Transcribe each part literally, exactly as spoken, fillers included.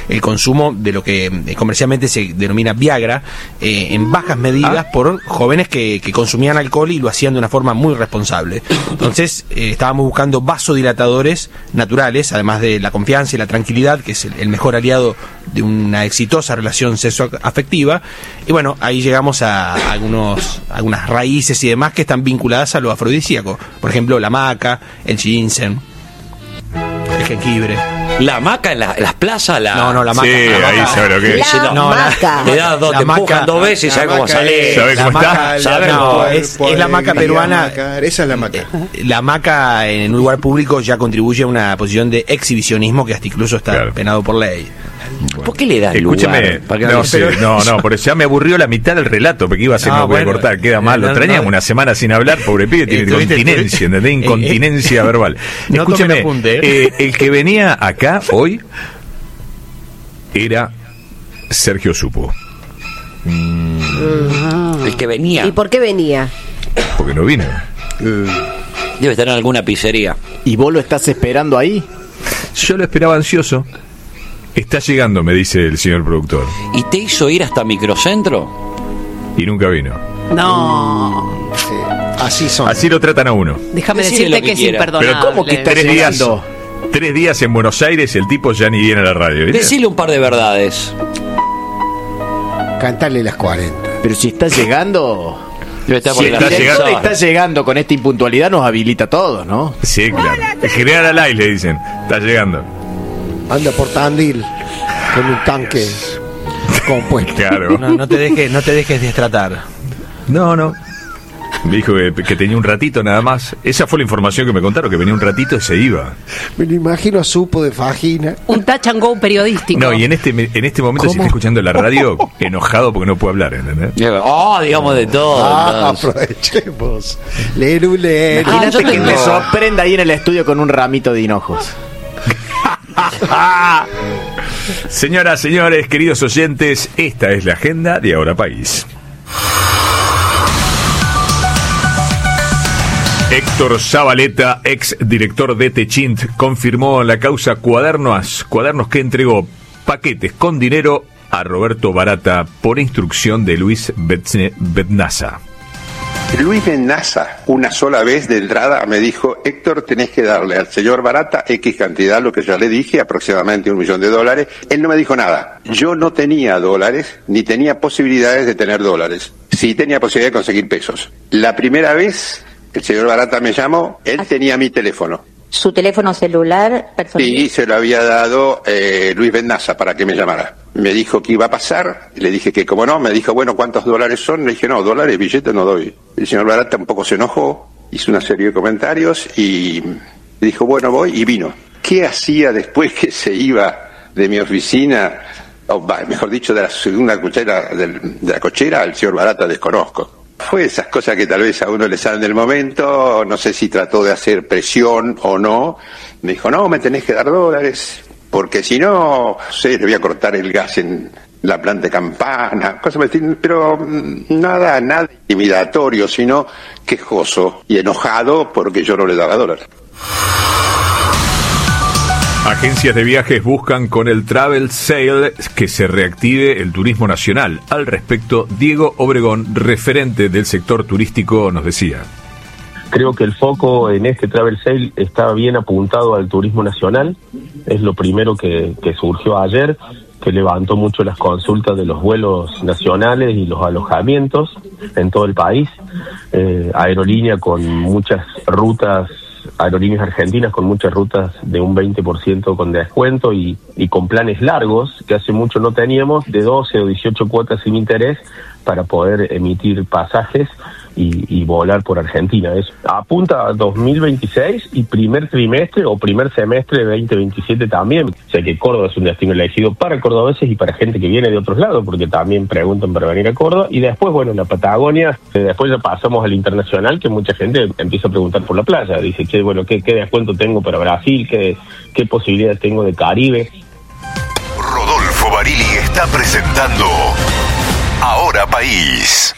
el consumo de lo que eh, comercialmente se denomina Viagra, eh, en bajas medidas ah. por jóvenes que, que consumían alcohol y lo hacían de una forma muy responsable. Entonces eh, estábamos buscando vasodilatadores naturales, además de la confianza y la tranquilidad, que es el, el mejor aliado de una exitosa relación sexoafectiva. Y bueno, ahí llegamos a algunos algunas raíces y demás que están vinculadas a lo afrodisíaco. Por ejemplo, la maca, el ginseng, el jengibre. La maca en, la, en las plazas, la... No, no, la maca. Sí, la ahí maca. sabe lo que es. La no, maca. Le das dos, la te maca, empujan dos veces y sabes cómo sale. ¿Sabes cómo está? ¿Sabe? No, es, es la maca peruana. Maca, esa es la maca. La maca en un lugar público ya contribuye a una posición de exhibicionismo que hasta incluso está Claro. penado por ley. Bueno. ¿Por qué le das Escúchame, lugar? ¿Para que no, no, sí, no, no, por eso ya me aburrió la mitad del relato, porque iba a ser No, no, voy a bueno, cortar, queda mal, lo no, extrañamos no. una semana sin hablar, pobre pibe, tiene Estuviste- continencia, ¿entendés? Incontinencia verbal. No Escúchame, tomen apunte, eh, el que venía acá hoy era Sergio Supo, el que venía ¿Y por qué venía? porque no vino. debe estar en alguna pizzería. ¿Y vos lo estás esperando ahí? Yo lo esperaba ansioso. Está llegando, me dice el señor productor, ¿Y te hizo ir hasta Microcentro? y nunca vino. No, Sí, así son. Así lo tratan a uno. déjame Decile decirte lo que que es quiera. imperdonable. Pero ¿cómo que está Tres días, llegando? tres días en Buenos Aires, el tipo ya ni viene a la radio, ¿viste? Decile un par de verdades. Cantarle las cuarenta. Pero si está llegando... Debe estar Si por el el está director llegando- está llegando con esta impuntualidad, nos habilita a todos, ¿no? Sí, claro. El general Alay le dicen, está llegando. Anda por Tandil con un tanque compuesto. Claro. No, no te dejes, no te dejes destratar. No, no. Me dijo que, que tenía un ratito nada más. Esa fue la información que me contaron, que venía un ratito y se iba. Me lo imagino a Supo de Fagina. Un touch and go periodístico. No, y en este en este momento, si ¿Cómo? está escuchando la radio, enojado porque no puede hablar, ¿entendés? Oh, digamos de todo. Ah, entonces. aprovechemos. Leru, leru. Ah, Imagínate yo que tengo- me sorprenda ahí en el estudio con un ramito de hinojos. Señoras, señores, queridos oyentes, esta es la agenda de Ahora País. Héctor Zabaleta, ex director de Techint, confirmó la causa Cuadernos, cuadernos que entregó paquetes con dinero a Roberto Barata por instrucción de Luis Betzne- Betnaza. Luis Bennaza, una sola vez de entrada, me dijo: Héctor, tenés que darle al señor Barata X cantidad, lo que ya le dije, aproximadamente un millón de dólares. Él no me dijo nada. Yo no tenía dólares, ni tenía posibilidades de tener dólares. Sí tenía posibilidad de conseguir pesos. La primera vez, el señor Barata me llamó, él tenía mi teléfono. ¿Su teléfono celular personal? Y se lo había dado eh, Luis Bennaza para que me llamara. Me dijo que iba a pasar, le dije que como no, me dijo, bueno, ¿cuántos dólares son? Le dije, no, dólares, billetes no doy. El señor Barata un poco se enojó, hizo una serie de comentarios y dijo, bueno, voy, y vino. ¿Qué hacía después que se iba de mi oficina, o va, mejor dicho, de la segunda cochera, del- de la cochera, el señor Barata desconozco? Fue esas cosas que tal vez a uno le salen del momento, no sé si trató de hacer presión o no. Me dijo, no, me tenés que dar dólares, porque si no, no sé, le voy a cortar el gas en la planta de Campana, cosas por el estilo, pero mm, nada, nada intimidatorio, sino quejoso y enojado porque yo no le daba dólares. Agencias de viajes buscan con el Travel Sale que se reactive el turismo nacional. Al respecto, Diego Obregón, referente del sector turístico, nos decía. Creo que el foco en este Travel Sale está bien apuntado al turismo nacional. Es lo primero que, que surgió ayer, que levantó mucho las consultas de los vuelos nacionales y los alojamientos en todo el país. Eh, aerolínea con muchas rutas, aerolíneas argentinas con muchas rutas de un veinte por ciento con descuento y, y con planes largos que hace mucho no teníamos, de doce o dieciocho cuotas sin interés para poder emitir pasajes y, y volar por Argentina. Eso apunta a dos mil veintiséis y primer trimestre o primer semestre de veinte veintisiete también. O sea que Córdoba es un destino elegido para cordobeses y para gente que viene de otros lados, porque también preguntan para venir a Córdoba. Y después, bueno, la Patagonia, eh, después ya pasamos al internacional, que mucha gente empieza a preguntar por la playa. Dice, que bueno, ¿qué, qué descuento tengo para Brasil? ¿Qué, qué posibilidades tengo de Caribe? Rodolfo Barili está presentando Ahora País.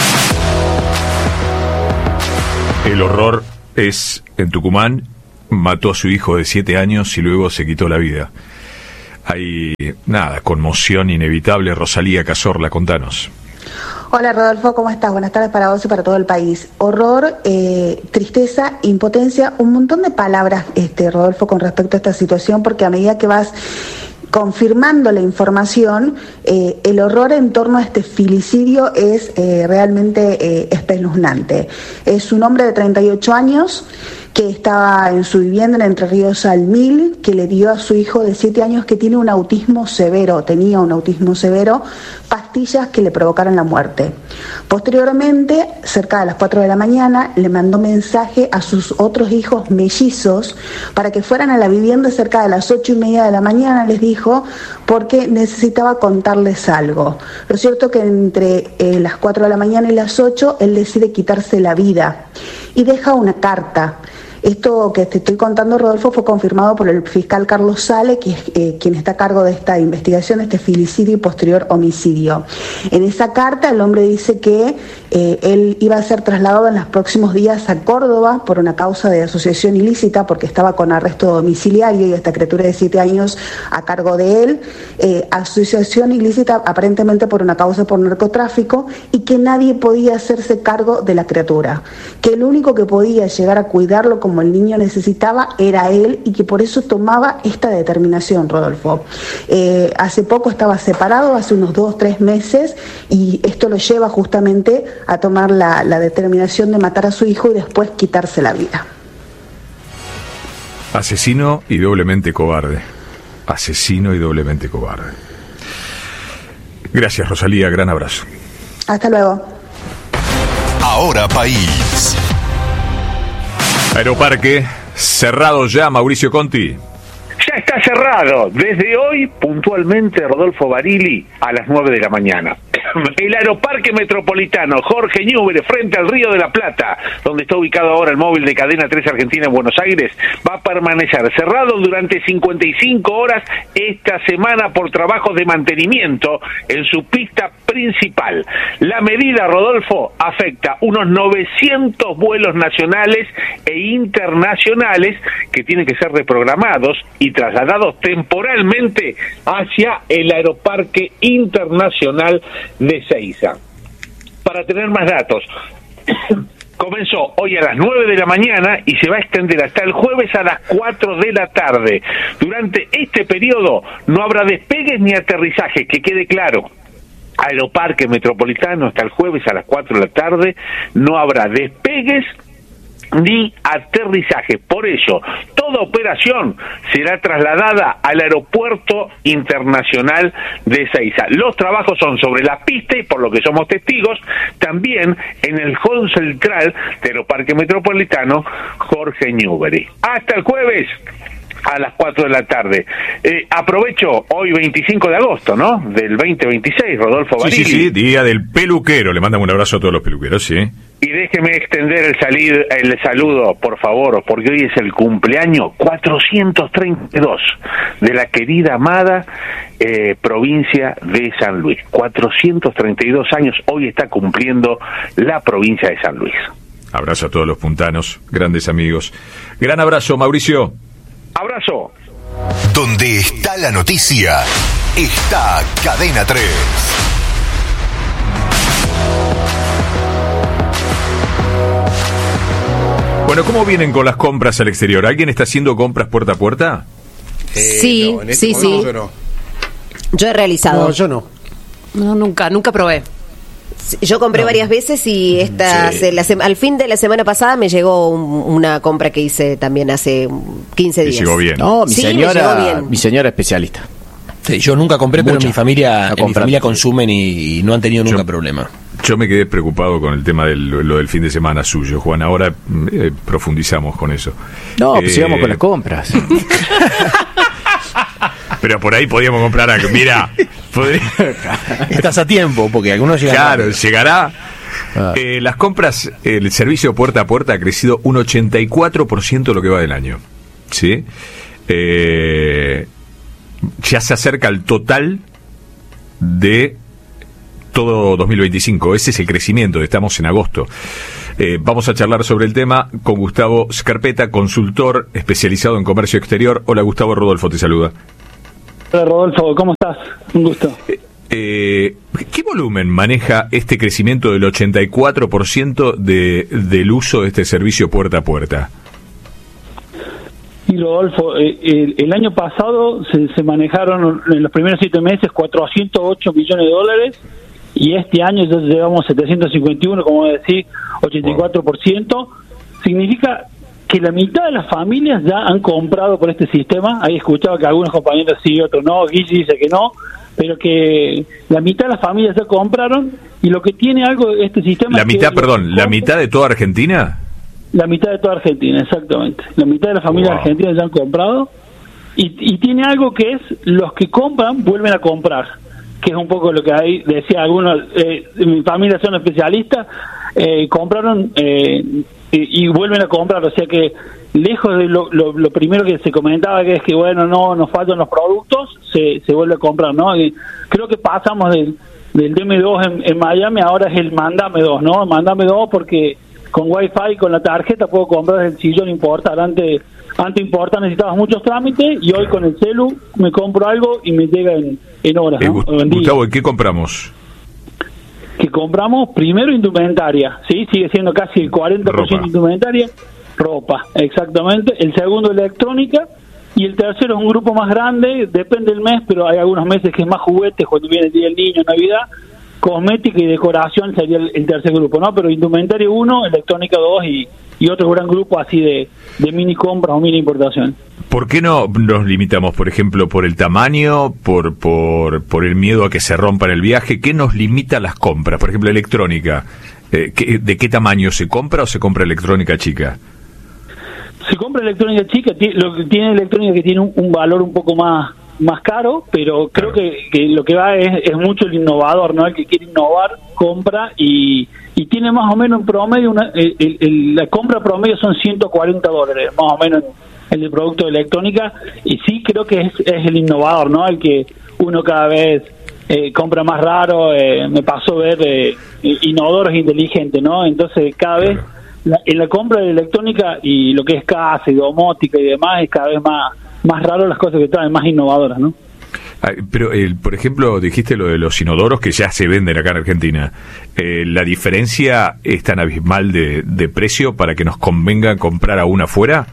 El horror es en Tucumán, mató a su hijo de siete años y luego se quitó la vida. hay, nada, conmoción inevitable. Rosalía Cazorla, contanos. Hola Rodolfo, ¿cómo estás? Buenas tardes para vos y para todo el país. Horror, eh, tristeza, impotencia, un montón de palabras, este, Rodolfo, con respecto a esta situación, porque a medida que vas confirmando la información, eh, el horror en torno a este filicidio es eh, realmente eh, espeluznante. Es un hombre de treinta y ocho años que estaba en su vivienda en Entre Ríos al Mil, que le dio a su hijo de siete años que tiene un autismo severo, tenía un autismo severo, pastillas que le provocaron la muerte. Posteriormente, cerca de las cuatro de la mañana, le mandó mensaje a sus otros hijos mellizos para que fueran a la vivienda cerca de las ocho y media de la mañana, les dijo, porque necesitaba contarles algo. Lo cierto es que entre eh, las cuatro de la mañana y las ocho, él decide quitarse la vida y deja una carta. Esto que te estoy contando, Rodolfo, fue confirmado por el fiscal Carlos Sale, que es eh, quien está a cargo de esta investigación, de este filicidio y posterior homicidio. En esa carta el hombre dice que eh, él iba a ser trasladado en los próximos días a Córdoba por una causa de asociación ilícita, porque estaba con arresto domiciliario y esta criatura de siete años a cargo de él, eh, asociación ilícita aparentemente por una causa por narcotráfico, y que nadie podía hacerse cargo de la criatura, que el único que podía llegar a cuidarlo como el niño necesitaba era él, y que por eso tomaba esta determinación, Rodolfo. Eh, hace poco estaba separado, hace unos dos, tres meses, y esto lo lleva justamente a tomar la, la determinación de matar a su hijo y después quitarse la vida. Asesino y doblemente cobarde. Asesino y doblemente cobarde. Gracias, Rosalía, gran abrazo. Hasta luego. Ahora País. Aeroparque, cerrado ya, Mauricio Conti. Ya está cerrado, desde hoy, puntualmente, Rodolfo Barili, a las nueve de la mañana. El Aeroparque Metropolitano Jorge Newbery, frente al Río de la Plata, donde está ubicado ahora el móvil de Cadena tres Argentina en Buenos Aires, va a permanecer cerrado durante cincuenta y cinco horas esta semana por trabajos de mantenimiento en su pista principal. La medida, Rodolfo, afecta unos novecientos vuelos nacionales e internacionales que tienen que ser reprogramados y trasladados temporalmente hacia el Aeroparque Internacional de Seiza. Para tener más datos, comenzó hoy a las nueve de la mañana y se va a extender hasta el jueves a las cuatro de la tarde. Durante este periodo no habrá despegues ni aterrizajes, que quede claro. Aeroparque Metropolitano hasta el jueves a las cuatro de la tarde no habrá despegues ni aterrizaje. Por ello, toda operación será trasladada al Aeropuerto Internacional de Seiza. Los trabajos son sobre la pista y, por lo que somos testigos, también en el hall central del Aeroparque Metropolitano Jorge Newbery. Hasta el jueves a las cuatro de la tarde. Eh, aprovecho hoy veinticinco de agosto, ¿no? Del veinte veintiséis, Rodolfo Barili. Sí, sí, sí, día del peluquero. Le mandamos un abrazo a todos los peluqueros, sí. Y déjeme extender el, salir, el saludo, por favor, porque hoy es el cumpleaños cuatrocientos treinta y dos de la querida, amada eh, provincia de San Luis. cuatrocientos treinta y dos años hoy está cumpliendo la provincia de San Luis. Abrazo a todos los puntanos, grandes amigos. Gran abrazo, Mauricio. Abrazo. Donde está la noticia, está Cadena tres. Bueno, ¿cómo vienen con las compras al exterior? ¿Alguien está haciendo compras puerta a puerta? Eh, sí, no, en este sí, sí. Yo, no. Yo he realizado. No, yo no. No, nunca, nunca probé. Yo compré no. varias veces y esta sí. se, la, al fin de la semana pasada me llegó un, una compra que hice también hace quince días. ¿Y llegó bien? No, mi sí, señora, mi señora especialista. Sí, yo nunca compré, Mucha. pero mi familia, en mi familia consumen y, y no han tenido nunca yo, problema. Yo me quedé preocupado con el tema del lo del fin de semana suyo, Juan. Ahora eh, profundizamos con eso. No, eh, pues sigamos con las compras. Pero por ahí podíamos comprar algo. Mira, podría... estás a tiempo, porque algunos llegan. Claro, rápido. Llegará. Ah. Eh, las compras, el servicio puerta a puerta ha crecido un ochenta y cuatro por ciento lo que va del año. ¿Sí? Eh, ya se acerca al total de todo dos mil veinticinco. Ese es el crecimiento. Estamos en agosto. Eh, vamos a charlar sobre el tema con Gustavo Scarpeta, consultor especializado en comercio exterior. Hola, Gustavo. Rodolfo te saluda. Hola Rodolfo, ¿cómo estás? Un gusto. Eh, ¿Qué volumen maneja este crecimiento del ochenta y cuatro por ciento de, del uso de este servicio puerta a puerta? Y Rodolfo, eh, el, el año pasado se, se manejaron en los primeros siete meses cuatrocientos ocho millones de dólares y este año ya llevamos setecientos cincuenta y uno, como decís, ochenta y cuatro por ciento. Significa que la mitad de las familias ya han comprado por este sistema. Ahí escuchaba que algunos compañeros sí, otros no, Guille dice que no, pero que la mitad de las familias ya compraron y lo que tiene algo este sistema... La mitad, es que perdón, ¿la mitad de toda Argentina? La mitad de toda Argentina, exactamente. La mitad de las familias Wow. argentinas ya han comprado y, y tiene algo que es los que compran vuelven a comprar, que es un poco lo que ahí decía algunos, eh, mi familia son especialistas, eh, compraron eh, y, y vuelven a comprar, o sea que lejos de lo, lo, lo primero que se comentaba, que es que bueno, no nos faltan los productos, se, se vuelve a comprar, ¿no? Y creo que pasamos del, del D M dos en, en Miami, ahora es el Mandame dos, ¿no? Mandame dos porque con Wi-Fi, con la tarjeta puedo comprar el sillón importar. Antes, antes importar necesitabas muchos trámites y hoy con el celu me compro algo y me llega en, en horas, Eh, ¿no? Gust- En días. Gustavo, ¿y qué compramos? Que compramos primero indumentaria, ¿sí? Sigue siendo casi el cuarenta por ciento Ropa. indumentaria, ropa, exactamente. El segundo electrónica y el tercero es un grupo más grande, depende del mes, pero hay algunos meses que es más juguetes, cuando viene el Día del Niño, Navidad, cosmética y decoración sería el, el tercer grupo, ¿no? Pero indumentaria uno, electrónica dos y, y otro gran grupo así de, de mini compras o mini importación. ¿Por qué no nos limitamos, por ejemplo, por el tamaño, por, por, por el miedo a que se rompa en el viaje? ¿Qué nos limita las compras? Por ejemplo, electrónica. Eh, ¿qué, ¿De qué tamaño se compra o se compra electrónica chica? Se compra electrónica chica, ti- lo que tiene electrónica que tiene un, un valor un poco más más caro, pero creo que, que lo que va es, es mucho el innovador, ¿no? El que quiere innovar, compra y, y tiene más o menos en promedio, una, el, el- la compra promedio son ciento cuarenta dólares, más o menos el de producto de electrónica, y sí creo que es, es el innovador, ¿no? El que uno cada vez eh, compra más raro, eh, me pasó ver eh, inodoros inteligentes, ¿no? Entonces cada vez la, en la compra de electrónica y lo que es casa y domótica y demás es cada vez más más raro las cosas que traen, más innovadoras, ¿no? Ah, pero, el, por ejemplo, dijiste lo de los inodoros que ya se venden acá en Argentina. Eh, ¿La diferencia es tan abismal de, de precio para que nos convenga comprar aún afuera?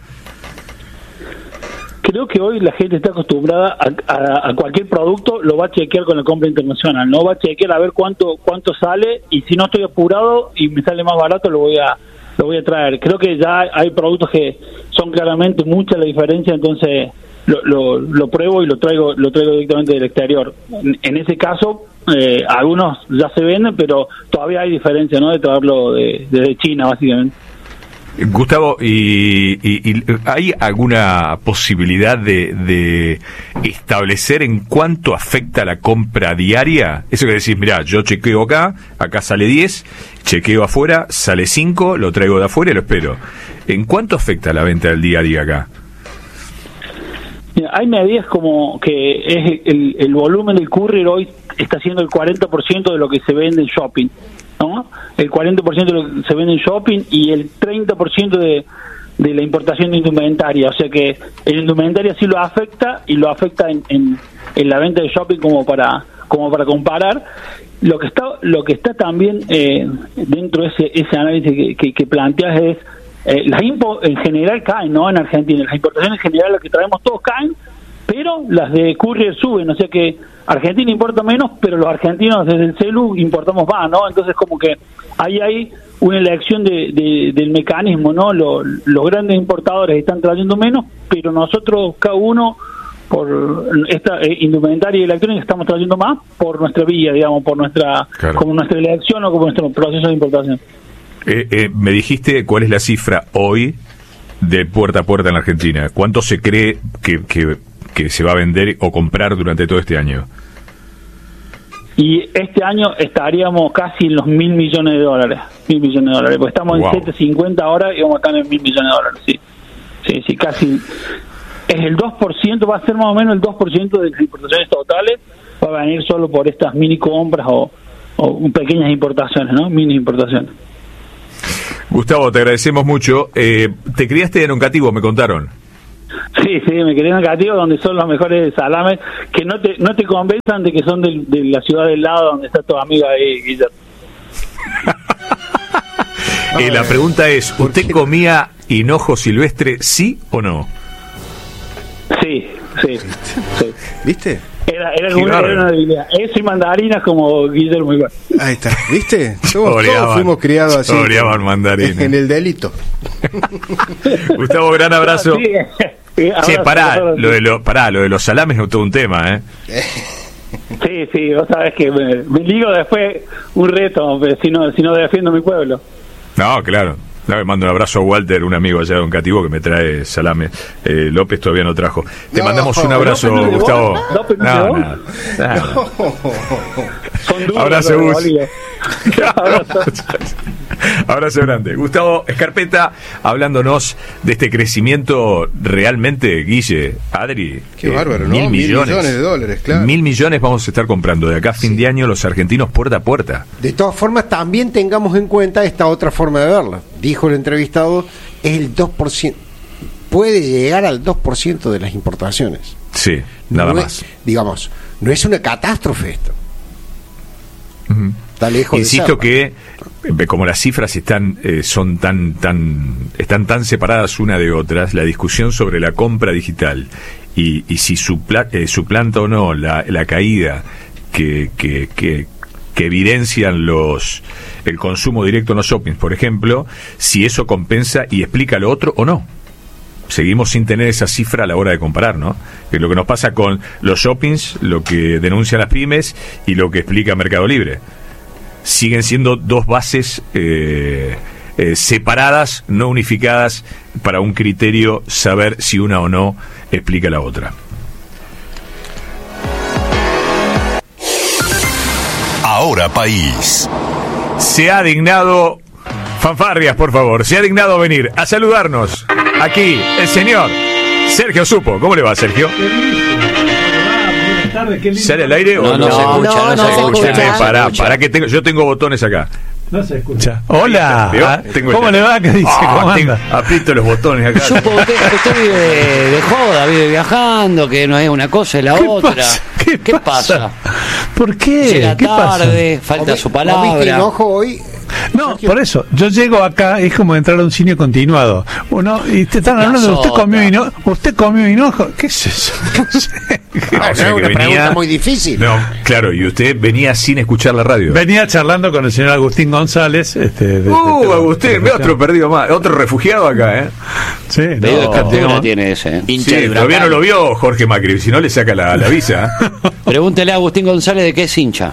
Creo que hoy la gente está acostumbrada a, a, a cualquier producto, lo va a chequear con la compra internacional, no va a chequear a ver cuánto cuánto sale y si no estoy apurado y me sale más barato lo voy a lo voy a traer. Creo que ya hay productos que son claramente mucha la diferencia, entonces lo, lo, lo pruebo y lo traigo lo traigo directamente del exterior. En, en ese caso, eh, algunos ya se venden, pero todavía hay diferencia, ¿no? De traerlo de, desde China, básicamente. Gustavo, ¿y, y, y hay alguna posibilidad de, de establecer en cuánto afecta la compra diaria? Eso que decís, mirá, yo chequeo acá, acá sale diez, chequeo afuera, sale cinco, lo traigo de afuera y lo espero. ¿En cuánto afecta la venta del día a día acá? Mira, hay medidas como que es el, el volumen del courier hoy está siendo el cuarenta por ciento de lo que se vende en shopping, ¿no? El cuarenta por ciento de lo que se vende en shopping y el treinta por ciento de, de la importación de indumentaria. O sea que el indumentaria sí lo afecta y lo afecta en, en, en la venta de shopping como para como para comparar. Lo que está lo que está también eh, dentro de ese, ese análisis que, que, que planteas es eh, las impo en general caen, ¿no? En Argentina las importaciones en general, las que traemos todos caen, pero las de courier suben, o sea que Argentina importa menos, pero los argentinos desde el celu importamos más, ¿no? Entonces como que ahí hay una elección de, de, del mecanismo, ¿no? Lo, los grandes importadores están trayendo menos, pero nosotros cada uno por esta eh, indumentaria y electrónica estamos trayendo más por nuestra vía, digamos, por nuestra Claro. como nuestra elección o como nuestro proceso de importación. Eh, eh, me dijiste cuál es la cifra hoy de puerta a puerta en la Argentina. ¿Cuánto se cree que, que, que se va a vender o comprar durante todo este año? Y este año estaríamos casi en los mil millones de dólares, mil millones de dólares, porque estamos Wow. en setecientos cincuenta ahora y vamos a estar en mil millones de dólares, sí, sí, sí, casi es el dos por ciento, va a ser más o menos el dos por ciento de las importaciones totales, va a venir solo por estas mini compras o, o pequeñas importaciones, ¿no? Mini importaciones. Gustavo, te agradecemos mucho. Eh, ¿Te criaste en un cativo, me contaron? Sí, sí, me quedé en el Cativo, donde son los mejores salames, que no te no te convenzan de que son de, de la ciudad del lado, donde está tu amiga ahí, Guillermo. Eh, la pregunta es, ¿usted comía hinojo silvestre, sí o no? Sí, sí, sí. ¿Viste? Era, era, Qué una, bárbaro. era una debilidad. Eso y mandarinas como Guillermo igual. Ahí está, ¿viste? Todos, Choreaban, todos fuimos criados así. choreaban mandarines. En el delito. Gustavo, gran abrazo. Sí, sí, Che, abrazo, pará, abrazo. lo de, lo, pará, lo de los salames es todo un tema, ¿eh? Sí, sí, vos sabés que me, me ligo después un reto, pero si no, si no defiendo mi pueblo. No, claro. No, le mando un abrazo a Walter, un amigo allá de Don Cativo que me trae salame. Eh, López todavía no trajo. Te No, mandamos un abrazo, ¿López no llegó? Gustavo. ¿López no No, llegó? no, no. Son duros Abrazo, los de Gus. Bolivia. Abrazo. Abrazo grande. Gustavo Escarpeta, hablándonos de este crecimiento realmente, Guille, Adri. Qué eh, bárbaro, ¿no? Mil Mil millones. millones de dólares, claro. Mil millones vamos a estar comprando de acá a fin de año los argentinos puerta a puerta. De todas formas, también tengamos en cuenta esta otra forma de verla. Dijo el entrevistado, es el dos por ciento. Puede llegar al dos por ciento de las importaciones. Sí, nada No más. es- digamos, no es una catástrofe esto. Ujú. Está lejos Insisto de serlo. que eh, como las cifras están eh, son tan tan están tan separadas una de otras, la discusión sobre la compra digital y, y si supla, eh, suplanta o no la, la caída que, que, que, que evidencian los el consumo directo en los shoppings, por ejemplo, si eso compensa y explica lo otro o no. Seguimos sin tener esa cifra a la hora de comparar, ¿no? Que es lo que nos pasa con los shoppings, lo que denuncian las pymes y lo que explica Mercado Libre. Siguen siendo dos bases eh, eh, separadas, no unificadas, para un criterio saber si una o no explica la otra. Ahora País. Se ha dignado, fanfarrias por favor, se ha dignado venir a saludarnos aquí el señor Sergio Supo. ¿Cómo le va, Sergio? ¿Sale al aire o No, no se escucha, no, no se se escucha. escucha. Pará, escucha. pará que tengo, yo tengo botones acá. No se escucha. Hola. ¿Vio? Ah, Tengo ¿Cómo este- le va? ¿Qué dice? Ah, ¿Cómo tengo- anda? aprieto los botones acá. Supo, usted, usted vive de, de joda, vive viajando, que no es una cosa, es la ¿Qué otra. pasa? ¿Qué ¿Qué pasa? pasa? ¿Por qué? Llega ¿Qué pasa? tarde, falta ¿Comí- su ¿Comiste palabra. hinojo hoy? No, por eso, yo llego acá, es como entrar a un cine continuado. Uno, y te están hablando de usted Casota. comió hinojo, usted comió hinojo, ¿qué es eso? No sé. Ah, o sea es que una venía- pregunta muy difícil. No, claro, y usted venía sin escuchar la radio. Venía charlando con el señor Agustín González. Este, de- de- Uh, de- Agustín, ve otro perdido más, otro refugiado acá, ¿eh? Sí, Pedido de no, captura digamos, tiene ese. ¿eh? Sí, todavía no lo vio Jorge Macri, si no le saca la, la visa. Pregúntele a Agustín González de qué es hincha.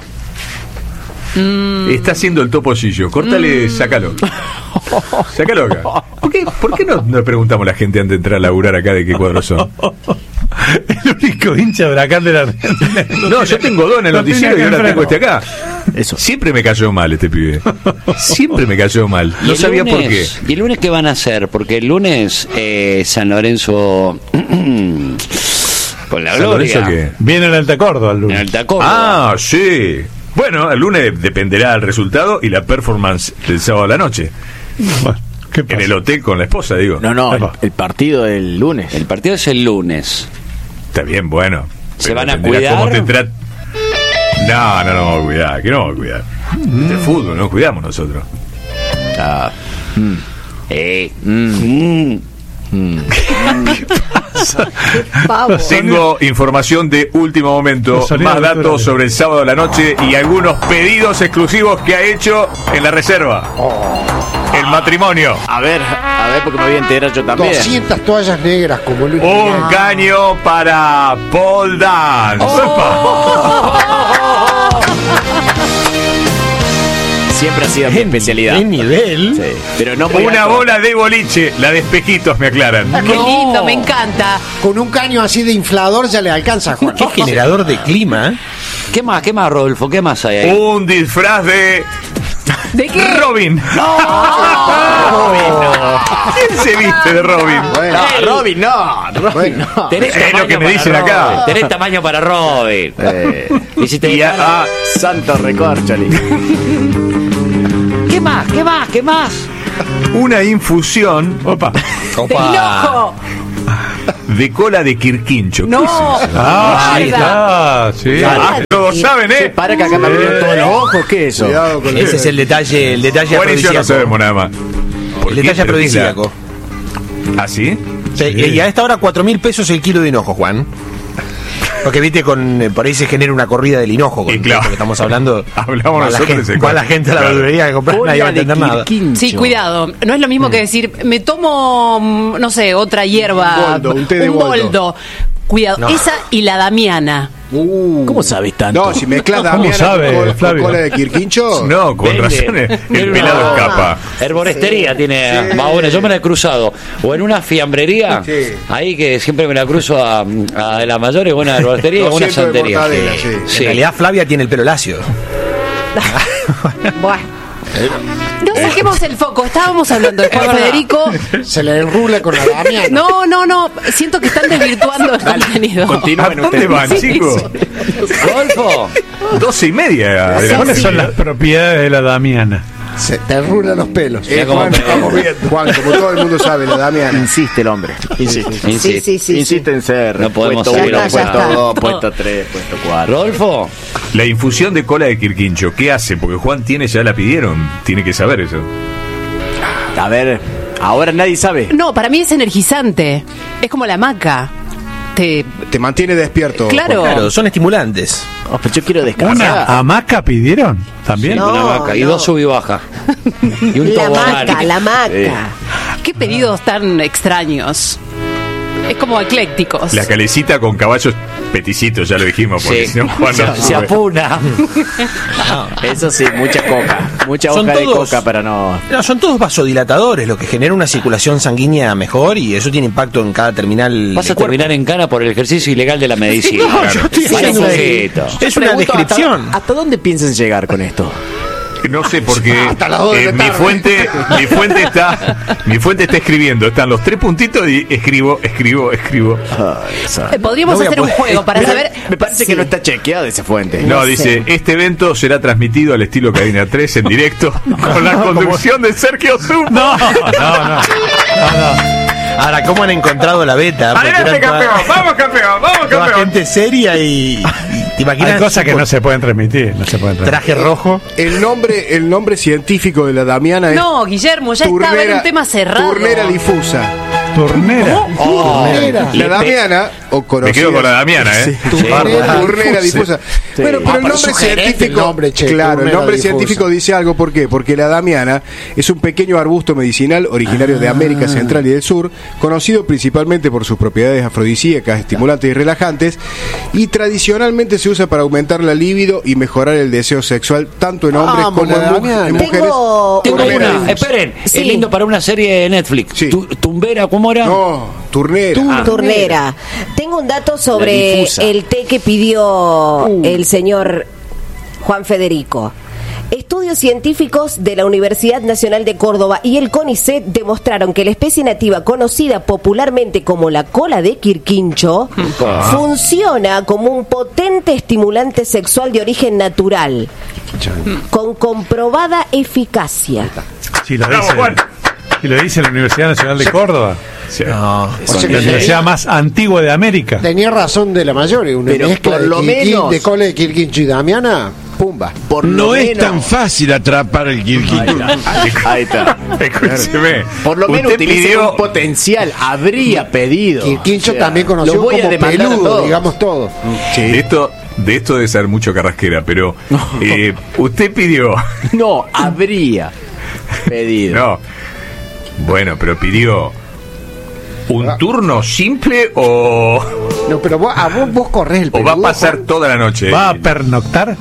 Está haciendo el topollillo, córtale, sácalo. Sácalo acá. ¿Por qué, por qué no, no le preguntamos a la gente antes de entrar a laburar acá de qué cuadros son? el único hincha de Huracán de la Argentina. No, yo tengo dos en el Lo noticiero y tenía ahora acá tengo este enfrente. acá. Eso. Siempre me cayó mal este pibe. Siempre me cayó mal. ¿Y No el sabía por qué. lunes- ¿Y el lunes qué van a hacer? Porque el lunes eh, San Lorenzo con la ¿San gloria. Lorenzo qué? Viene el Alta Córdoba el En lunes. Alta Córdoba. Ah, sí. Bueno, el lunes dependerá del resultado y la performance del sábado a la noche. Bueno, ¿qué En pasa? el hotel con la esposa, digo. No, no, el, Epa. el partido del lunes. El partido es el lunes. Está bien, bueno. ¿Se Pero van a dependerá cuidar? cómo te tra- No, no, no vamos a cuidar. Que no vamos a cuidar. Este fútbol, no cuidamos nosotros. Ah. Eh. Mm. Pavo. Tengo información de último momento, Los sonidos más datos naturales. sobre el sábado de la noche y algunos pedidos exclusivos que ha hecho en la reserva. El matrimonio. A ver, a ver, porque me voy a enterar yo también. doscientas toallas negras como Luis Un Miguel. caño para Paul Dance. Siempre ha sido mi especialidad. ¿Qué nivel? Sí, pero no muy Una alto. bola de boliche, la de espejitos, me aclaran. Qué lindo, me encanta. Con un caño así de inflador ya le alcanza, Juan. Qué generador de clima. ¿eh? ¿Qué más? ¿Qué más, Rodolfo? ¿Qué más hay ahí? Un disfraz de ¿De qué? Robin. ¿Quién se viste de Robin? Bueno, No, Robin, no. Robin, Bueno. no. Tenés Es lo tamaño que me para dicen Robin. acá. Tenés tamaño para Robin. Eh, Y si te Y a- a- Santo recorcholi. ¿Qué más? ¿Qué más? ¿Qué más? una infusión. Opa. ¡De hinojo! de cola de Quirquincho. No. ¿Qué es eso? Ah, ahí está, sí. Ah, todos saben, ¿eh? Che, para que acá me abrieron todos los ojos, ¿qué es eso? Ese es el detalle, el detalle Juan y yo no afrodisíaco. sabemos nada más. El detalle afrodisíaco. ¿Ah, sí? Sí, y a esta hora cuatro mil pesos el kilo de hinojo, Juan. Porque viste, con, por ahí se genera una corrida del hinojo. Con claro. esto que estamos hablando. Hablamos va nosotros la gente, ese va la gente a la claro. verdulería a comprar, nadie va a entender nada. Sí, cuidado. No es lo mismo que decir, me tomo, mm, no sé, otra hierba. Un boldo, un té de boldo. boldo. Cuidado, No. esa y la damiana. Uh. ¿Cómo sabes tanto? No, si mezclas ¿Cómo Damiana sabe, con, con Flavio? cola de Quirquincho. No, con Vende. razón. El Tiene pelado una- escapa. Herboristería tiene. Sí. Más bueno, yo me la he cruzado. O en una fiambrería, Sí. ahí que siempre me la cruzo a, a de las mayores, buena herboristería o una doscientos de santería. mortadela, sí. En realidad Flavia tiene el pelo lacio. Bueno, No saquemos el foco, estábamos hablando de Juan Federico. Se le enrula con la Damiana. No, no, no, siento que están desvirtuando el contenido. ¿A dónde van, Sí, chicos? Rodolfo, Doce y media. de la ¿Cuáles noche. son las propiedades de la Damiana? Se te enrula los pelos. Mira Eh, cómo Juan, me- estamos viendo. Juan, como todo el mundo sabe, la Damiana. Insiste el hombre. Insiste. sí, insiste. sí, sí. Insiste en ser. No podemos puesto seguir uno, así. Ya puesto está. dos, puesto tres, puesto cuatro. Rodolfo, La infusión de cola de Quirquincho, ¿qué hace? Porque Juan tiene, ya la pidieron. Tiene que saber eso. A ver, ahora nadie sabe. No, para mí es energizante. Es como la maca. Te... Te mantiene despierto. Claro. Claro, son estimulantes. Oh, pero yo quiero descansar. ¿Una hamaca pidieron también? No, una vaca y no. dos sub y baja. Y un La tobogán. maca, la maca. Sí. Qué pedidos tan extraños. Es como eclécticos. La calecita con caballos peticitos, ya lo dijimos, porque Sí. si no Juan no Se sube. apuna. Eso sí, mucha coca. Mucha Son hoja de todos- coca para no. No, son todos vasodilatadores, lo que genera una circulación sanguínea mejor y eso tiene impacto en cada terminal. Vas a del cuerpo. terminar en cana por el ejercicio ilegal de la medicina. No, yo estoy Para haciendo un una- poquito. Es una Pregunto, descripción. ¿Hasta, ¿Hasta dónde piensan llegar con esto? No sé porque Hasta las dos de la eh, mi tarde. fuente, mi fuente está, mi fuente está escribiendo, están los tres puntitos y escribo, escribo, escribo. Eh, Podríamos No voy a hacer un poder- juego para Me- saber. Me parece que no está chequeada esa fuente. No, dice, este evento será transmitido al estilo Cadena tres en directo con la conducción de Sergio Zum. No, no, no. no, no. Ahora, ¿cómo han encontrado la beta? Porque Adelante, eran toda- campeón, vamos campeón, vamos toda campeón. gente seria y, y te imaginas Hay cosas que no se pueden transmitir. No se pueden transmitir. traje rojo. El nombre, el nombre científico de la Damiana es No, Guillermo, ya estaba en un tema cerrado. Turnera difusa. Turnera. Oh, Turnera. le La pe- Damiana, o conocida. Me quedo con la Damiana, ¿eh? Sí. Turnera, turnera difusa. Sí. Bueno, pero Ah, el pero nombre sugerente científico. el nombre, che, claro, el turnera nombre difusa. científico dice algo. ¿Por qué? Porque la Damiana es un pequeño arbusto medicinal originario de América Central y del Sur, conocido principalmente por sus propiedades afrodisíacas, estimulantes y relajantes, y tradicionalmente se usa para aumentar la libido y mejorar el deseo sexual tanto en hombres Vamos, como en, mu- Damiana. en mujeres. Tengo- Tengo Turnera una, difusa. esperen, Sí. es lindo para una serie de Netflix. Sí. Tu- Tumbera, ¿cómo era? No, turnera. Ah. Turnera. Tengo un dato La sobre difusa. el té que pidió el señor Juan Federico. Estudios científicos de la Universidad Nacional de Córdoba y el CONICET demostraron que la especie nativa conocida popularmente como la cola de Quirquincho funciona como un potente estimulante sexual de origen natural con comprobada eficacia. Si lo Bravo, dice, Juan. si lo dice la Universidad Nacional de Córdoba. No, O sea que La universidad más antigua de América. tenía razón de la mayor, una Pero mezcla por de, lo Quirquín- menos- de cola de Quirquincho y Damiana, pumba. Por No lo es menos. tan fácil atrapar el Quirquincho. Ahí está. Escúcheme. Por lo menos Usted utilice pidió- un potencial. Habría pedido. Quirquincho O sea, también los conocido voy a como demandar a peludo, todos. digamos todo. De esto, de esto debe ser mucho carrasquera, pero eh, usted pidió. No, habría pedido. No. Bueno, pero pidió un Ah. turno simple o, No, pero vos, a vos, vos corres el o va a peludo, pasar Juan. toda la noche. ¿Va a pernoctar?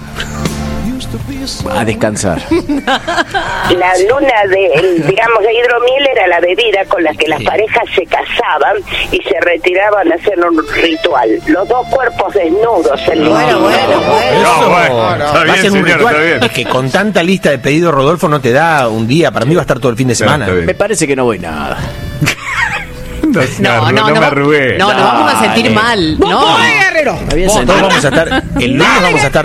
A descansar. La luna de, digamos, de hidromiel era la bebida con la que las parejas se casaban y se retiraban a hacer un ritual. Los dos cuerpos desnudos. El Bueno, bueno, bueno. No, bueno, Va está a bien, ser un señor, ritual. está bien. Es que con tanta lista de pedidos, Rodolfo, no te da un día. Para mí va a estar todo el fin de semana. está bien. Me parece que no voy nada. No, No, no, no, no, me arrugué. no, nos vamos a sentir Dale. mal. No. Me había Todos sentido- vamos a estar, el lunes vamos a estar todos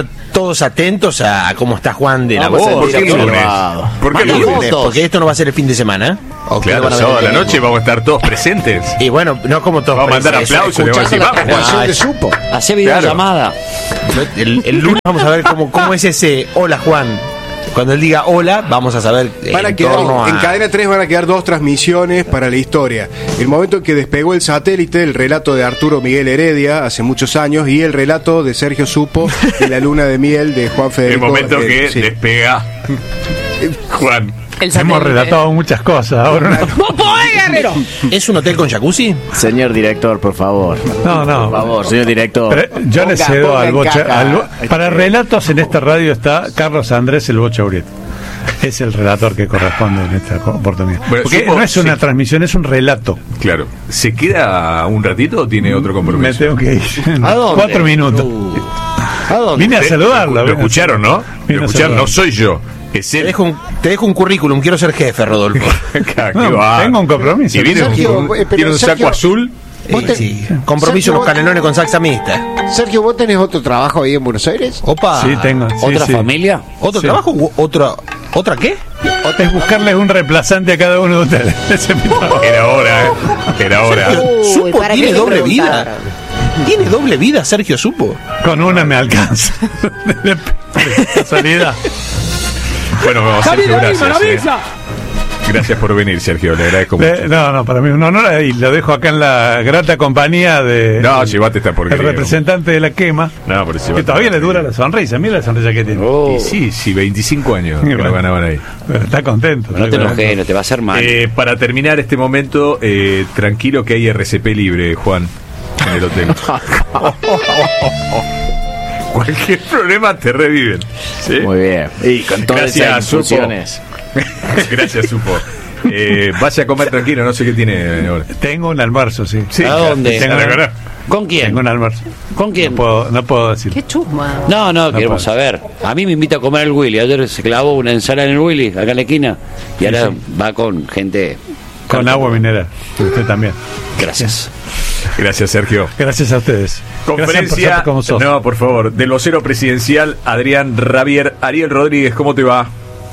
todos atentos a, a cómo está Juan de la Vamos a Voz. ¿Por qué el lunes? ¿Por qué el lunes? Porque esto no va a ser el fin de semana. ¿O qué Claro, van a ver sábado a la el noche vamos a estar todos presentes. Y bueno, no como todos Vamos a mandar presentes, aplausos, le vamos a decir, escuchando la vamos, transmisión Juan. de Supo. Hacé videollamada. El, el lunes vamos a ver cómo, cómo es ese hola Juan. Cuando él diga hola, vamos a saber eh, Van a en quedar, torno a... en Cadena tres van a quedar dos transmisiones para la historia. El momento en que despegó el satélite, el relato de Arturo Miguel Heredia hace muchos años, y el relato de Sergio Supo de la luna de miel de Juan Federico. El momento eh, que sí. despega Juan. Hemos relatado muchas cosas. Ahora no. Guerrero! ¿Es un hotel con jacuzzi? Señor director, por favor. No, no. Por favor, señor director. Pero yo le Ponga- cedo ponga al en Bocha. caja. al Bo- para relatos en esta radio está Carlos Andrés el Bocha Uriet. Es el relator que corresponde en esta co- oportunidad. Bueno, Porque supo- no es una sí. transmisión, es un relato. Claro. ¿Se queda un ratito o tiene otro Me compromiso? tengo que ir. ¿A dónde? Cuatro minutos. ¿A dónde? Vine a Te- saludarlo. Lo vine a escucharon, ¿no? Vine Lo a escucharon, no saludarlo. soy yo. Es Te él. dejo, un, te dejo un currículum, quiero ser jefe, Rodolfo. Acá, No, qué va. tengo un compromiso. Y viene un, Sergio, un- eh, pero tiene un Sergio- saco azul. ¿Vos Eh, te- sí. Compromiso Sergio, con canelones con salsa mixta. Sergio, ¿vos tenés otro trabajo ahí en Buenos Aires? Opa. Sí, tengo. sí, ¿Otra sí. familia? ¿Otro Sí. trabajo u otra, otra qué? Es buscarles un reemplazante a cada uno de ustedes. Ese es mi trabajo. Era hora, ¿eh? Era hora. Uy, ¿Supo ¿para qué tiene le doble vida? preguntaron? ¿Tiene doble vida, Sergio Supo? Con una me alcanza. De, de casualidad. Bueno, Sergio, ¡Javier, gracias. la eh. avisa! Gracias por venir, Sergio. Le agradezco mucho. Eh, no, no, para mí es un honor y lo dejo acá en la grata compañía de No, llévate esta el porquería. representante de la quema, No, pero sí que va- todavía le dura la sonrisa. Mira la sonrisa que tiene. Y sí, sí, veinticinco años que lo ganaban ahí. Pero está contento. No te está enojes, contento. no te va a hacer mal. Eh, para terminar este momento, eh, tranquilo que hay R C P libre, Juan, en el hotel. Cualquier problema te reviven. ¿sí? Muy bien. Y con todas Gracias, esas Supo. instrucciones. Gracias, Supo. Eh, vaya a comer tranquilo, no sé qué tiene ahora. Tengo un almuerzo, sí. Sí, ¿A dónde? Tengo, ¿Te ¿Con quién? tengo un almuerzo. ¿Con quién? No puedo, no puedo decir. ¡Qué chusma! No, no, queremos puedo. saber. A mí me invita a comer el Willy. Ayer se clavó una ensalada en el Willy, acá en la esquina. Y ahora va con gente. Con agua mineral. Usted también. Gracias. Gracias, Sergio. Gracias a ustedes. Gracias por Conferencia, ser como sos. no, por favor, del vocero presidencial Adrián Rabier. Ariel Rodríguez, ¿cómo te va?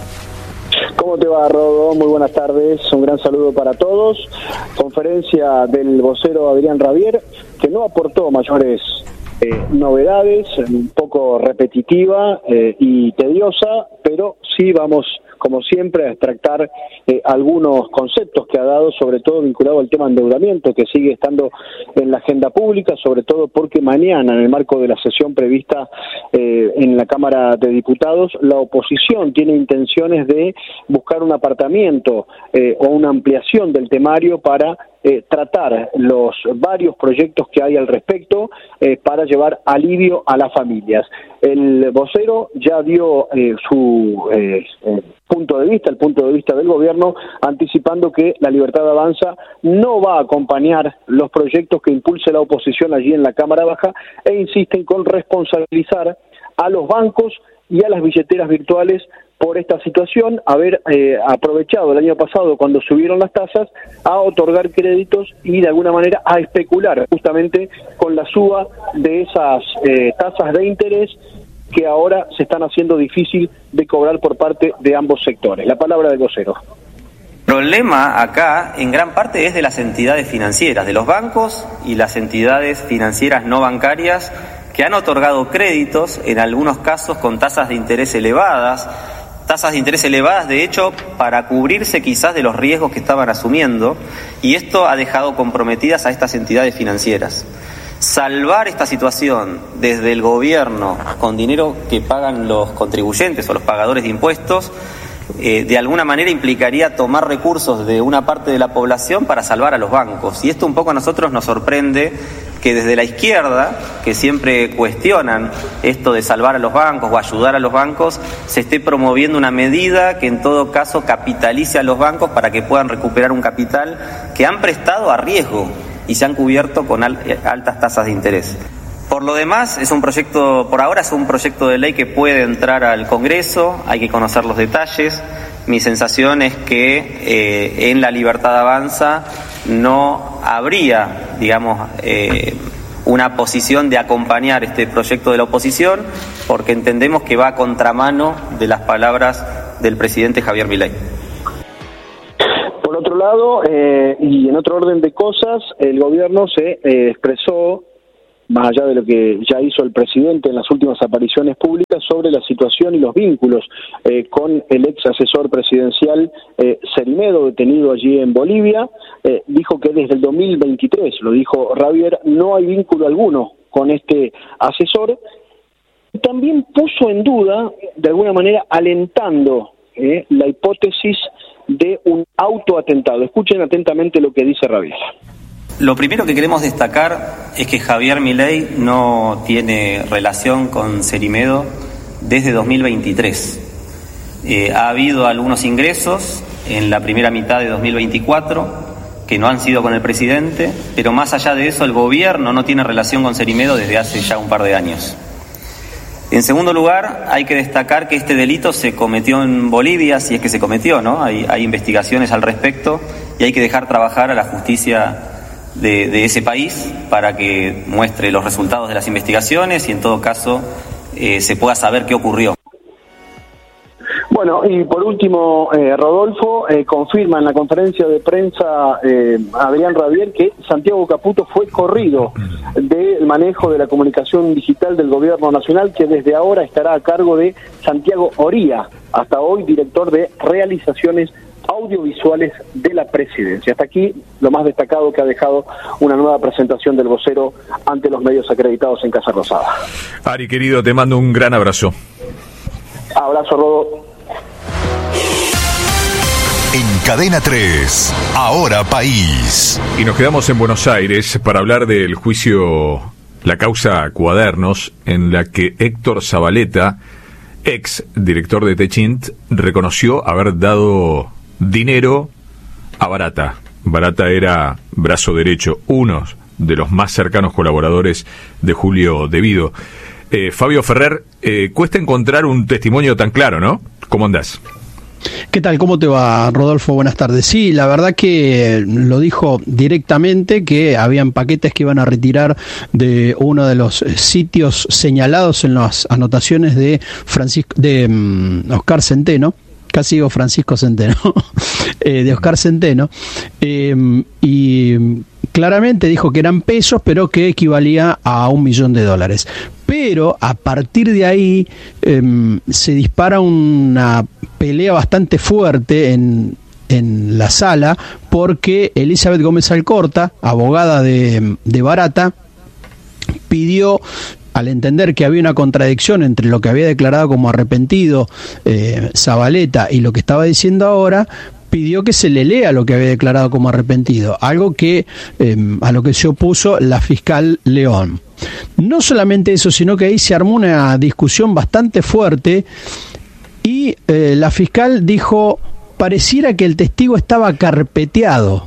¿Cómo te va, Rodo? Muy buenas tardes, un gran saludo para todos. Conferencia del vocero Adrián Rabier, que no aportó mayores eh, novedades, un poco repetitiva eh, y tediosa, pero sí vamos, como siempre, a extractar eh, algunos conceptos que ha dado, sobre todo vinculado al tema endeudamiento, que sigue estando en la agenda pública, sobre todo porque mañana, en el marco de la sesión prevista eh, en la Cámara de Diputados, la oposición tiene intenciones de buscar un apartamiento eh, o una ampliación del temario para eh, tratar los varios proyectos que hay al respecto eh, para llevar alivio a las familias. El vocero ya dio eh, su eh, eh, punto de vista, el punto de vista del gobierno, anticipando que la Libertad Avanza no va a acompañar los proyectos que impulse la oposición allí en la Cámara Baja e insisten con responsabilizar a los bancos y a las billeteras virtuales por esta situación, haber eh, aprovechado el año pasado cuando subieron las tasas a otorgar créditos y de alguna manera a especular justamente con la suba de esas eh, tasas de interés que ahora se están haciendo difícil de cobrar por parte de ambos sectores. La palabra del vocero. El problema acá en gran parte es de las entidades financieras, de los bancos y las entidades financieras no bancarias que han otorgado créditos, en algunos casos con tasas de interés elevadas, tasas de interés elevadas de hecho para cubrirse quizás de los riesgos que estaban asumiendo, y esto ha dejado comprometidas a estas entidades financieras. Salvar esta situación desde el gobierno con dinero que pagan los contribuyentes o los pagadores de impuestos, eh, de alguna manera implicaría tomar recursos de una parte de la población para salvar a los bancos. Y esto un poco a nosotros nos sorprende, que desde la izquierda, que siempre cuestionan esto de salvar a los bancos o ayudar a los bancos, se esté promoviendo una medida que en todo caso capitalice a los bancos para que puedan recuperar un capital que han prestado a riesgo y se han cubierto con al, altas tasas de interés. Por lo demás, es un proyecto, por ahora es un proyecto de ley que puede entrar al Congreso, hay que conocer los detalles. Mi sensación es que eh, en la Libertad Avanza no habría, digamos, eh, una posición de acompañar este proyecto de la oposición, porque entendemos que va a contramano de las palabras del presidente Javier Milei. Por otro lado, eh, y en otro orden de cosas, el gobierno se eh, expresó, más allá de lo que ya hizo el presidente en las últimas apariciones públicas, sobre la situación y los vínculos eh, con el ex asesor presidencial eh, Cerimedo, detenido allí en Bolivia. Eh, dijo que desde el dos mil veintitrés, lo dijo Ravier, no hay vínculo alguno con este asesor. También puso en duda, de alguna manera alentando eh, la hipótesis de un autoatentado. Escuchen atentamente lo que dice Ravier. Lo primero que queremos destacar es que Javier Milei no tiene relación con Cerimedo desde dos mil veintitrés. Eh, ha habido algunos ingresos en la primera mitad de dos mil veinticuatro que no han sido con el presidente, pero más allá de eso el gobierno no tiene relación con Cerimedo desde hace ya un par de años. En segundo lugar, hay que destacar que este delito se cometió en Bolivia, si es que se cometió, ¿no? Hay, hay investigaciones al respecto y hay que dejar trabajar a la justicia De, de ese país para que muestre los resultados de las investigaciones y en todo caso eh, se pueda saber qué ocurrió. Bueno, y por último, eh, Rodolfo, eh, confirma en la conferencia de prensa eh, Adrián Ravier que Santiago Caputo fue corrido del manejo de la comunicación digital del gobierno nacional, que desde ahora estará a cargo de Santiago Oría, hasta hoy director de realizaciones audiovisuales de la presidencia. Hasta aquí lo más destacado que ha dejado una nueva presentación del vocero ante los medios acreditados en Casa Rosada. Ari, querido, te mando un gran abrazo. Abrazo, Rodo. En Cadena tres, Ahora País. Y nos quedamos en Buenos Aires para hablar del juicio, la causa Cuadernos, en la que Héctor Zabaleta, ex director de Techint, reconoció haber dado dinero a Barata. Barata era brazo derecho, uno de los más cercanos colaboradores de Julio De Vido. Eh, Fabio Ferrer, eh, cuesta encontrar un testimonio tan claro, ¿no? ¿Cómo andás? ¿Qué tal? ¿Cómo te va, Rodolfo? Buenas tardes. Sí, la verdad que lo dijo directamente, que habían paquetes que iban a retirar de uno de los sitios señalados en las anotaciones de Francisco, de um, Oscar Centeno. Casi digo Francisco Centeno, eh, de Oscar Centeno, eh, y claramente dijo que eran pesos, pero que equivalía a un millón de dólares. Pero a partir de ahí eh, se dispara una pelea bastante fuerte en, en la sala, porque Elizabeth Gómez Alcorta, abogada de, de Barata, pidió, al entender que había una contradicción entre lo que había declarado como arrepentido eh, Zabaleta y lo que estaba diciendo ahora, pidió que se le lea lo que había declarado como arrepentido, algo que eh, a lo que se opuso la fiscal León. No solamente eso, sino que ahí se armó una discusión bastante fuerte y eh, la fiscal dijo, pareciera que el testigo estaba carpeteado.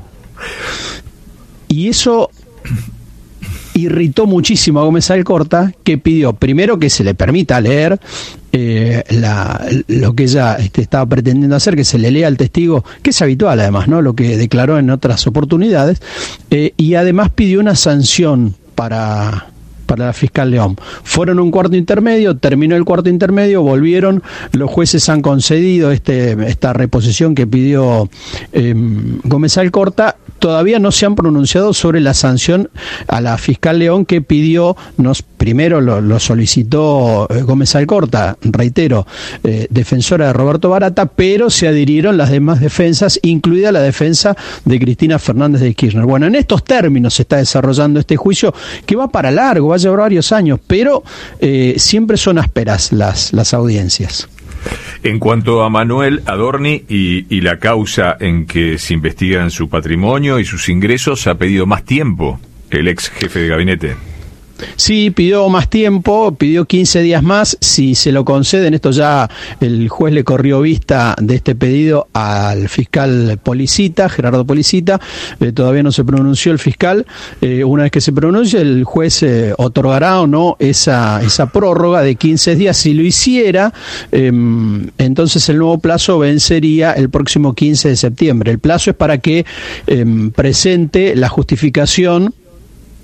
Y eso irritó muchísimo a Gómez Alcorta, que pidió primero que se le permita leer eh, la, lo que ella este, estaba pretendiendo hacer, que se le lea al testigo, que es habitual además, ¿no? Lo que declaró en otras oportunidades, eh, y además pidió una sanción para... para la fiscal León. Fueron un cuarto intermedio, terminó el cuarto intermedio, volvieron, los jueces han concedido este, esta reposición que pidió eh, Gómez Alcorta. Todavía no se han pronunciado sobre la sanción a la fiscal León, que pidió, nos, primero lo, lo solicitó Gómez Alcorta, reitero, eh, defensora de Roberto Barata, pero se adhirieron las demás defensas, incluida la defensa de Cristina Fernández de Kirchner. Bueno, en estos términos se está desarrollando este juicio, que va para largo, va a llevar varios años, pero eh, siempre son ásperas las, las audiencias. En cuanto a Manuel Adorni y, y la causa en que se investigan su patrimonio y sus ingresos, ha pedido más tiempo el ex jefe de gabinete. Sí, pidió más tiempo, pidió quince días más, si se lo conceden, esto ya el juez le corrió vista de este pedido al fiscal Policita, Gerardo Policita, eh, todavía no se pronunció el fiscal, eh, una vez que se pronuncie el juez eh, otorgará o no esa, esa prórroga de quince días, si lo hiciera, eh, entonces el nuevo plazo vencería el próximo quince de septiembre, el plazo es para que eh, presente la justificación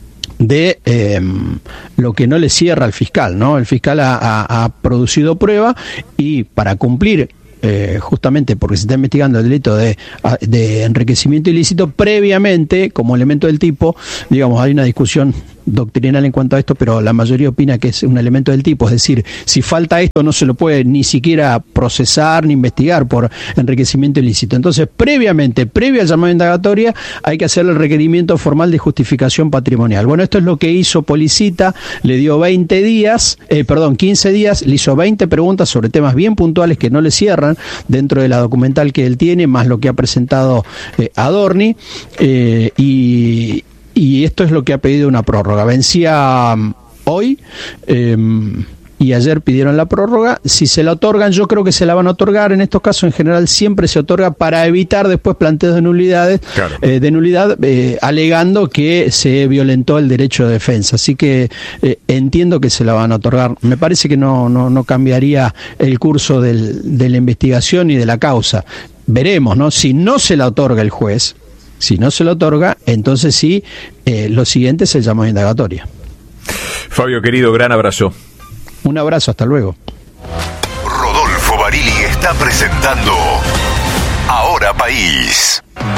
de eh, lo que no le cierra al fiscal, ¿no? El fiscal ha, ha, ha producido prueba y para cumplir Eh, justamente porque se está investigando el delito de, de enriquecimiento ilícito, previamente, como elemento del tipo, digamos, hay una discusión doctrinal en cuanto a esto, pero la mayoría opina que es un elemento del tipo, es decir, si falta esto no se lo puede ni siquiera procesar ni investigar por enriquecimiento ilícito. Entonces, previamente, previo al llamado a indagatoria, hay que hacer el requerimiento formal de justificación patrimonial. Bueno, esto es lo que hizo Policita, le dio veinte días, eh, perdón, quince días, le hizo veinte preguntas sobre temas bien puntuales que no le cierran dentro de la documental que él tiene, más lo que ha presentado eh, Adorni, eh, y Y esto es lo que ha pedido una prórroga. Vencía um, hoy eh, y ayer pidieron la prórroga. Si se la otorgan, yo creo que se la van a otorgar. En estos casos, en general, siempre se otorga para evitar después planteos de nulidades, claro. eh, de nulidad, eh, alegando que se violentó el derecho de defensa. Así que eh, entiendo que se la van a otorgar. Me parece que no, no, no cambiaría el curso del, de la investigación y de la causa. Veremos, ¿no? Si no se la otorga el juez, si no se lo otorga, entonces sí, eh, lo siguiente se llama indagatoria. Fabio, querido, gran abrazo. Un abrazo, hasta luego. Rodolfo Barili está presentando Ahora País.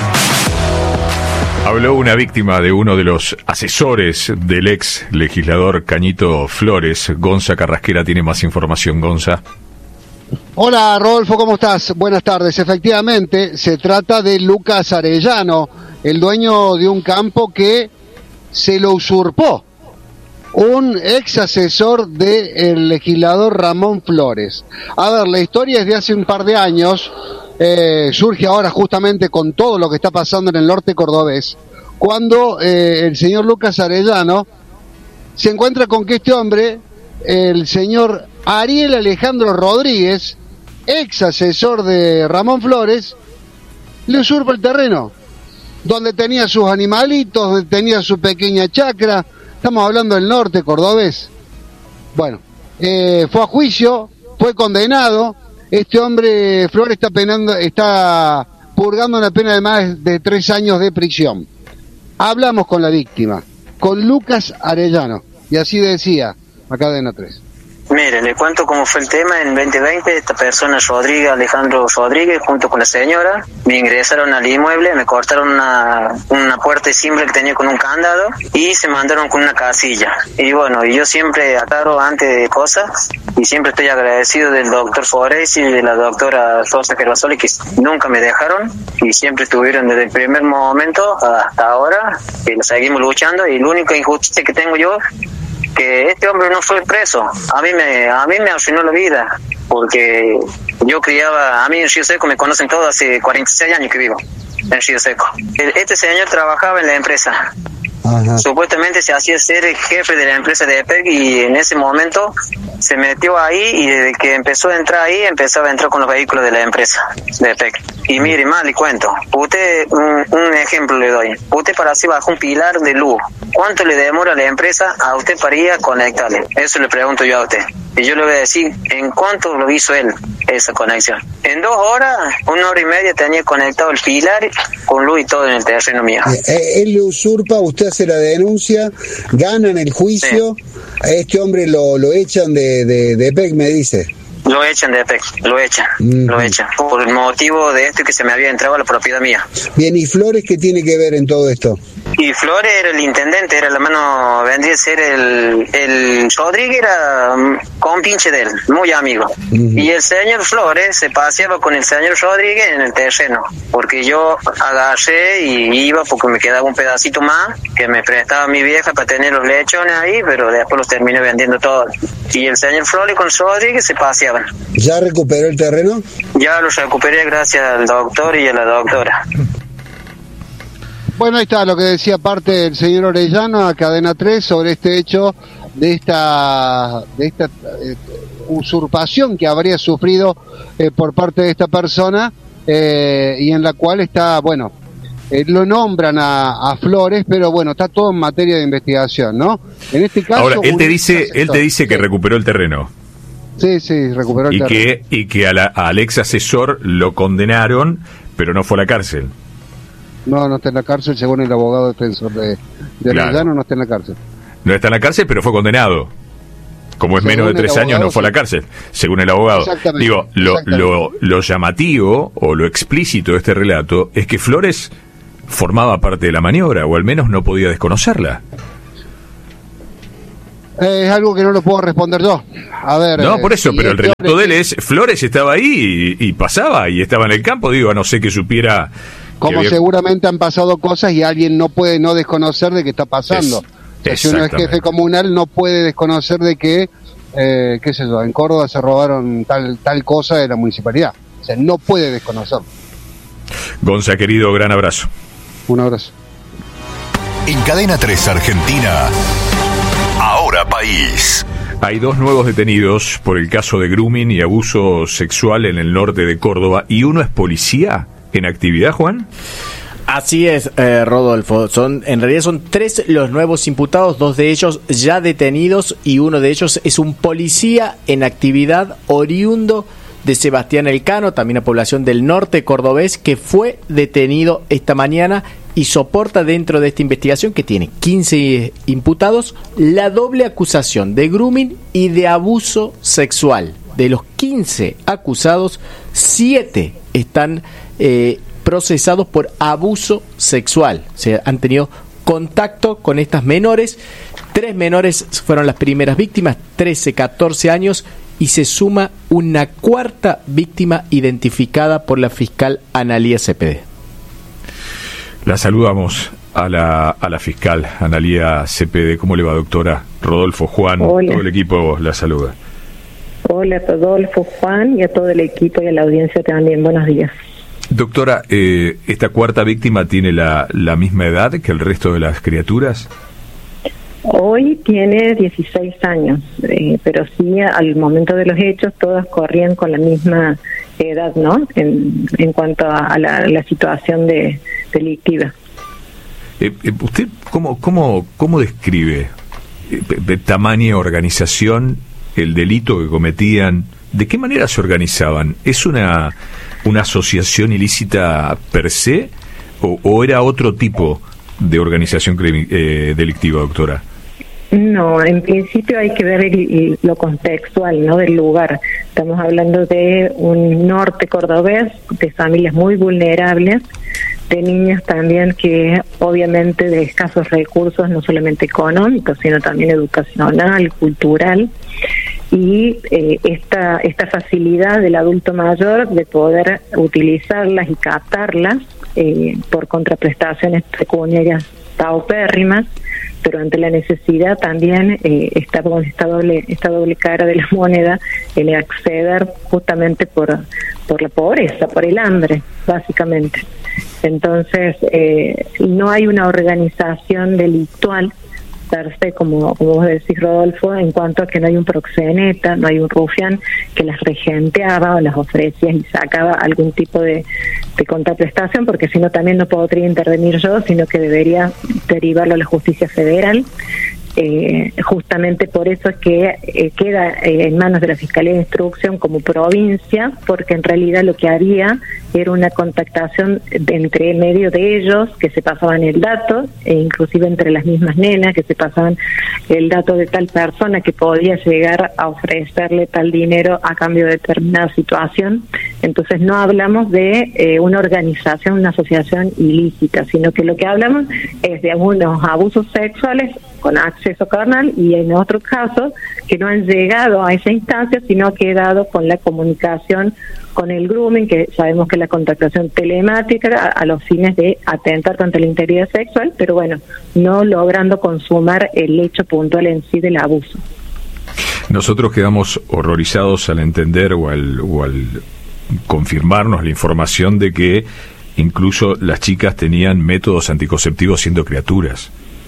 Habló una víctima de uno de los asesores del ex legislador Cañito Flores. Gonza Carrasquera tiene más información. Gonza. Hola Rodolfo, ¿cómo estás? Buenas tardes. Efectivamente, se trata de Lucas Arellano, el dueño de un campo que se lo usurpó un ex asesor del legislador Ramón Flores. A ver, la historia es de hace un par de años, eh, surge ahora justamente con todo lo que está pasando en el norte cordobés, cuando eh, el señor Lucas Arellano se encuentra con que este hombre, el señor Ariel Alejandro Rodríguez, ex asesor de Ramón Flores, le usurpa el terreno, donde tenía sus animalitos, donde tenía su pequeña chacra. Estamos hablando del norte cordobés. Bueno, eh, fue a juicio, fue condenado. Este hombre, Flores, está penando, está purgando una pena de más de tres años de prisión. Hablamos con la víctima, con Lucas Arellano, y así decía, acá de Cadena tres. Mire, le cuento cómo fue el tema. En veinte veinte, esta persona, Rodríguez, Alejandro Rodríguez, junto con la señora, me ingresaron al inmueble, me cortaron una, una puerta simple que tenía con un candado y se mandaron con una casilla. Y bueno, yo siempre aclaro antes de cosas y siempre estoy agradecido del doctor Forés y de la doctora Rosa Gervasoli, que nunca me dejaron y siempre estuvieron desde el primer momento hasta ahora, que seguimos luchando. Y la única injusticia que tengo yo, que este hombre no fue preso. A mí me a mí me arruinó la vida, porque yo criaba, a mí en Río Seco me conocen todos, hace cuarenta y seis años que vivo en Río Seco. Este señor trabajaba en la empresa. Ajá. Supuestamente se hacía ser el jefe de la empresa de E P E C y en ese momento se metió ahí y desde que empezó a entrar ahí empezaba a entrar con los vehículos de la empresa de E P E C. Y mire, más le cuento, usted, un, un ejemplo le doy, usted para así bajo un pilar de luz, ¿cuánto le demora a la empresa a usted para ir a conectarle? Eso le pregunto yo a usted. Y yo le voy a decir, ¿en cuánto lo hizo él, esa conexión? En dos horas, una hora y media tenía conectado el pilar con luz y todo en el terreno mío. Eh, él le usurpa, usted hace la denuncia, ganan el juicio, sí. A este hombre lo, lo echan de, de, de E P E C, me dice. Lo echan de E P E C, lo echan, mm. lo echan, por el motivo de esto que se me había entrado a la propiedad mía. Bien, ¿y Flores qué tiene que ver en todo esto? Y Flores era el intendente, era la mano, vendría a ser el, el Rodríguez era compinche de él, muy amigo. Uh-huh. Y el señor Flores se paseaba con el señor Rodríguez en el terreno, porque yo agarré y iba porque me quedaba un pedacito más que me prestaba mi vieja para tener los lechones ahí, pero después los terminé vendiendo todos. Y el señor Flores con Rodríguez se paseaban. ¿Ya recuperó el terreno? Ya lo recuperé gracias al doctor y a la doctora. Bueno, ahí está lo que decía parte el señor Orellano a Cadena tres sobre este hecho de esta de esta eh, usurpación que habría sufrido eh, por parte de esta persona eh, y en la cual está, bueno, eh, lo nombran a, a Flores, pero bueno, está todo en materia de investigación, ¿no? En este caso... Ahora, él te dice, él te dice que recuperó el terreno. Sí, sí, recuperó el y terreno. Que, y que a la, al ex asesor lo condenaron, pero no fue a la cárcel. No, no está en la cárcel, según el abogado defensor de, de claro. Arellano, no está en la cárcel. No está en la cárcel, pero fue condenado. Como es Según menos de el tres años, abogado, no fue a la sí. cárcel, según el abogado. Exactamente, Digo, lo, exactamente. lo, lo llamativo o lo explícito de este relato es que Flores formaba parte de la maniobra, o al menos no podía desconocerla. Eh, es algo que no lo puedo responder yo. A ver. No, eh, por eso, si pero el este relato hombre de él es, Flores estaba ahí y, y pasaba, y estaba en el campo, digo, a no ser que supiera... que Como había- seguramente han pasado cosas y alguien no puede no desconocer de qué está pasando. Es- O sea, si uno es exactamente. jefe comunal, no puede desconocer de que, eh, qué sé yo, en Córdoba se robaron tal tal cosa de la municipalidad. O sea, no puede desconocerlo. Gonza, querido, gran abrazo. Un abrazo. En Cadena tres Argentina, Ahora País. Hay dos nuevos detenidos por el caso de grooming y abuso sexual en el norte de Córdoba, y uno es policía en actividad, Juan. Así es, eh, Rodolfo. Son, en realidad son tres los nuevos imputados, dos de ellos ya detenidos y uno de ellos es un policía en actividad oriundo de Sebastián Elcano, también una población del norte cordobés, que fue detenido esta mañana y soporta dentro de esta investigación, que tiene quince imputados, la doble acusación de grooming y de abuso sexual. De los quince acusados, siete están eh, procesados por abuso sexual. O sea, han tenido contacto con estas menores. Tres menores fueron las primeras víctimas, trece, catorce años, y se suma una cuarta víctima identificada por la fiscal Analía Cepede. La saludamos a la, a la fiscal Analía Cepede. ¿Cómo le va, doctora? Rodolfo, Juan, Hola. todo el equipo la saluda. Hola, Rodolfo, Juan y a todo el equipo y a la audiencia también. Buenos días. Doctora, eh, ¿esta cuarta víctima tiene la, la misma edad que el resto de las criaturas? Hoy tiene dieciséis años, eh, pero sí, al momento de los hechos, todas corrían con la misma edad, ¿no? En, en cuanto a la, la situación de, delictiva. Eh, eh, ¿Usted cómo, cómo, cómo describe eh, de tamaño, organización, el delito que cometían? ¿De qué manera se organizaban? ¿Es una, una asociación ilícita per se o, o era otro tipo de organización crimi- eh, delictiva, doctora? No, en principio hay que ver el- el- lo contextual, ¿no? Del lugar. Estamos hablando de un norte cordobés, de familias muy vulnerables, de niños también que obviamente de escasos recursos, no solamente económicos, sino también educacional, cultural, y eh, esta, esta facilidad del adulto mayor de poder utilizarlas y captarlas eh, por contraprestaciones pecuniarias paupérrimas, pero ante la necesidad también eh, está con esta doble esta doble cara de la moneda, el acceder justamente por por la pobreza, por el hambre, básicamente. Entonces eh, no hay una organización delictual per se, como, como vos decís, Rodolfo, en cuanto a que no hay un proxeneta, no hay un rufián que las regenteaba o las ofrecía y sacaba algún tipo de, de contraprestación, porque si no también no podría intervenir yo, sino que debería derivarlo a la justicia federal. Eh, justamente por eso es que eh, queda eh, en manos de la Fiscalía de Instrucción como provincia, porque en realidad lo que había era una contactación de entre medio de ellos, que se pasaban el dato, e inclusive entre las mismas nenas, que se pasaban el dato de tal persona que podía llegar a ofrecerle tal dinero a cambio de determinada situación. Entonces no hablamos de eh, una organización, una asociación ilícita, sino que lo que hablamos es de algunos abusos sexuales con acceso carnal, y en otros casos que no han llegado a esa instancia, sino ha quedado con la comunicación con el grooming, que sabemos que es la contactación telemática a, a los fines de atentar contra la integridad sexual, pero bueno, no logrando consumar el hecho puntual en sí del abuso. Nosotros quedamos horrorizados al entender o al, o al confirmarnos la información de que incluso las chicas tenían métodos anticonceptivos siendo criaturas.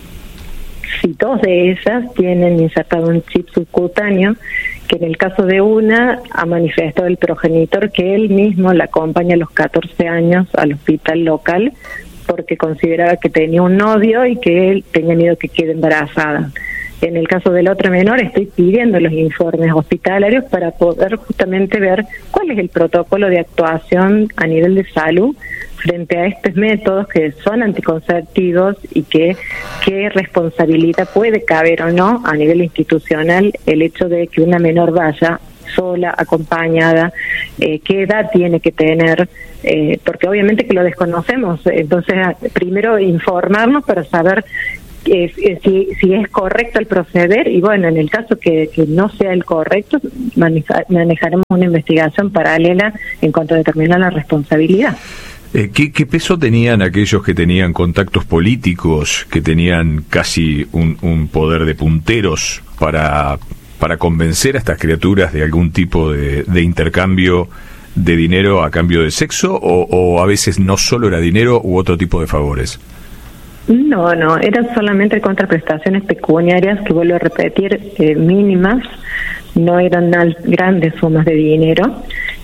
Sí, dos de ellas tienen insertado un chip subcutáneo, que en el caso de una ha manifestado el progenitor que él mismo la acompaña a los catorce años al hospital local porque consideraba que tenía un novio y que él tenía miedo que quede embarazada. En el caso del otro menor, estoy pidiendo los informes hospitalarios para poder justamente ver cuál es el protocolo de actuación a nivel de salud frente a estos métodos que son anticonceptivos y que qué responsabilidad puede caber o no a nivel institucional el hecho de que una menor vaya sola, acompañada, eh, qué edad tiene que tener, eh, porque obviamente que lo desconocemos. Entonces, primero informarnos para saber eh, si, si es correcto el proceder, y bueno, en el caso que, que no sea el correcto, maneja, manejaremos una investigación paralela en cuanto a determinar la responsabilidad. Eh, ¿qué, ¿Qué peso tenían aquellos que tenían contactos políticos, que tenían casi un, un poder de punteros para, para convencer a estas criaturas de algún tipo de, de intercambio de dinero a cambio de sexo, o, o a veces no solo era dinero u otro tipo de favores? No, no, eran solamente contraprestaciones pecuniarias, que vuelvo a repetir, eh, mínimas, no eran al- grandes sumas de dinero.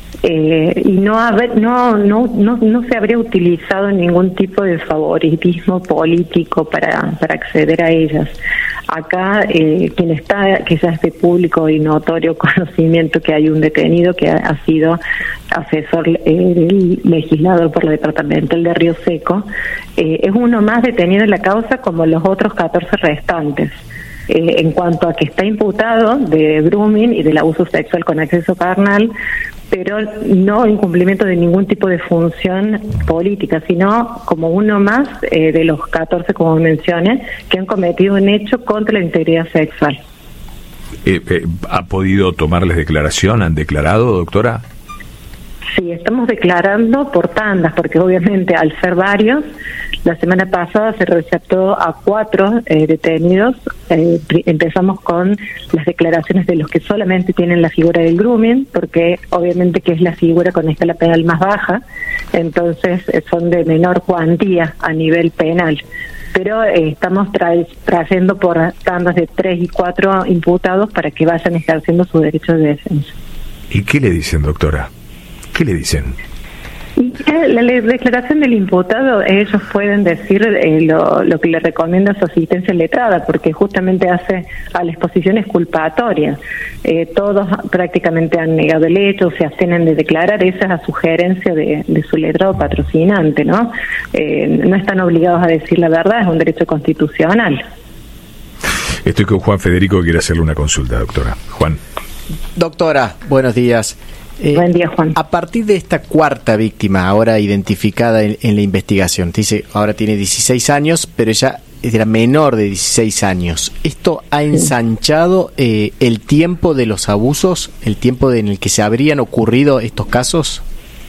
Eh, y no, haber, no, no, no, no se habría utilizado ningún tipo de favoritismo político para, para acceder a ellas. Acá, eh, quien está, que ya es de público y notorio conocimiento, que hay un detenido que ha, ha sido asesor eh, legislador por la departamental de Río Seco, eh, es uno más detenido en la causa como los otros catorce restantes. Eh, en cuanto a que está imputado de grooming y del abuso sexual con acceso carnal, pero no en cumplimiento de ningún tipo de función política, sino como uno más eh, de los catorce, como mencioné, que han cometido un hecho contra la integridad sexual. Eh, eh, ¿Ha podido tomarles declaración? ¿Han declarado, doctora? Sí, estamos declarando por tandas, porque obviamente al ser varios, la semana pasada se receptó a cuatro eh, detenidos. Eh, pri- empezamos con las declaraciones de los que solamente tienen la figura del grooming, porque obviamente que es la figura con escala penal más baja, entonces eh, son de menor cuantía a nivel penal. Pero eh, estamos tra- trayendo por tandas de tres y cuatro imputados para que vayan ejerciendo su derecho de defensa. ¿Y qué le dicen, doctora? ¿Qué le dicen? Y eh, la, la declaración del imputado, ellos pueden decir eh, lo, lo que le recomienda su asistencia letrada, porque justamente hace a la exposición exculpatoria. Eh, todos prácticamente han negado el hecho, se abstienen de declarar. Esa es la sugerencia de, de su letrado patrocinante, ¿no? Eh, no están obligados a decir la verdad, es un derecho constitucional. Estoy con Juan Federico, que quiere hacerle una consulta, doctora. Juan. Doctora, buenos días. Eh, Buen día, Juan. A partir de esta cuarta víctima, ahora identificada en, en la investigación, te dice, ahora tiene dieciséis años, pero ella era menor de dieciséis años. ¿Esto ha ensanchado eh, el tiempo de los abusos, el tiempo en el que se habrían ocurrido estos casos?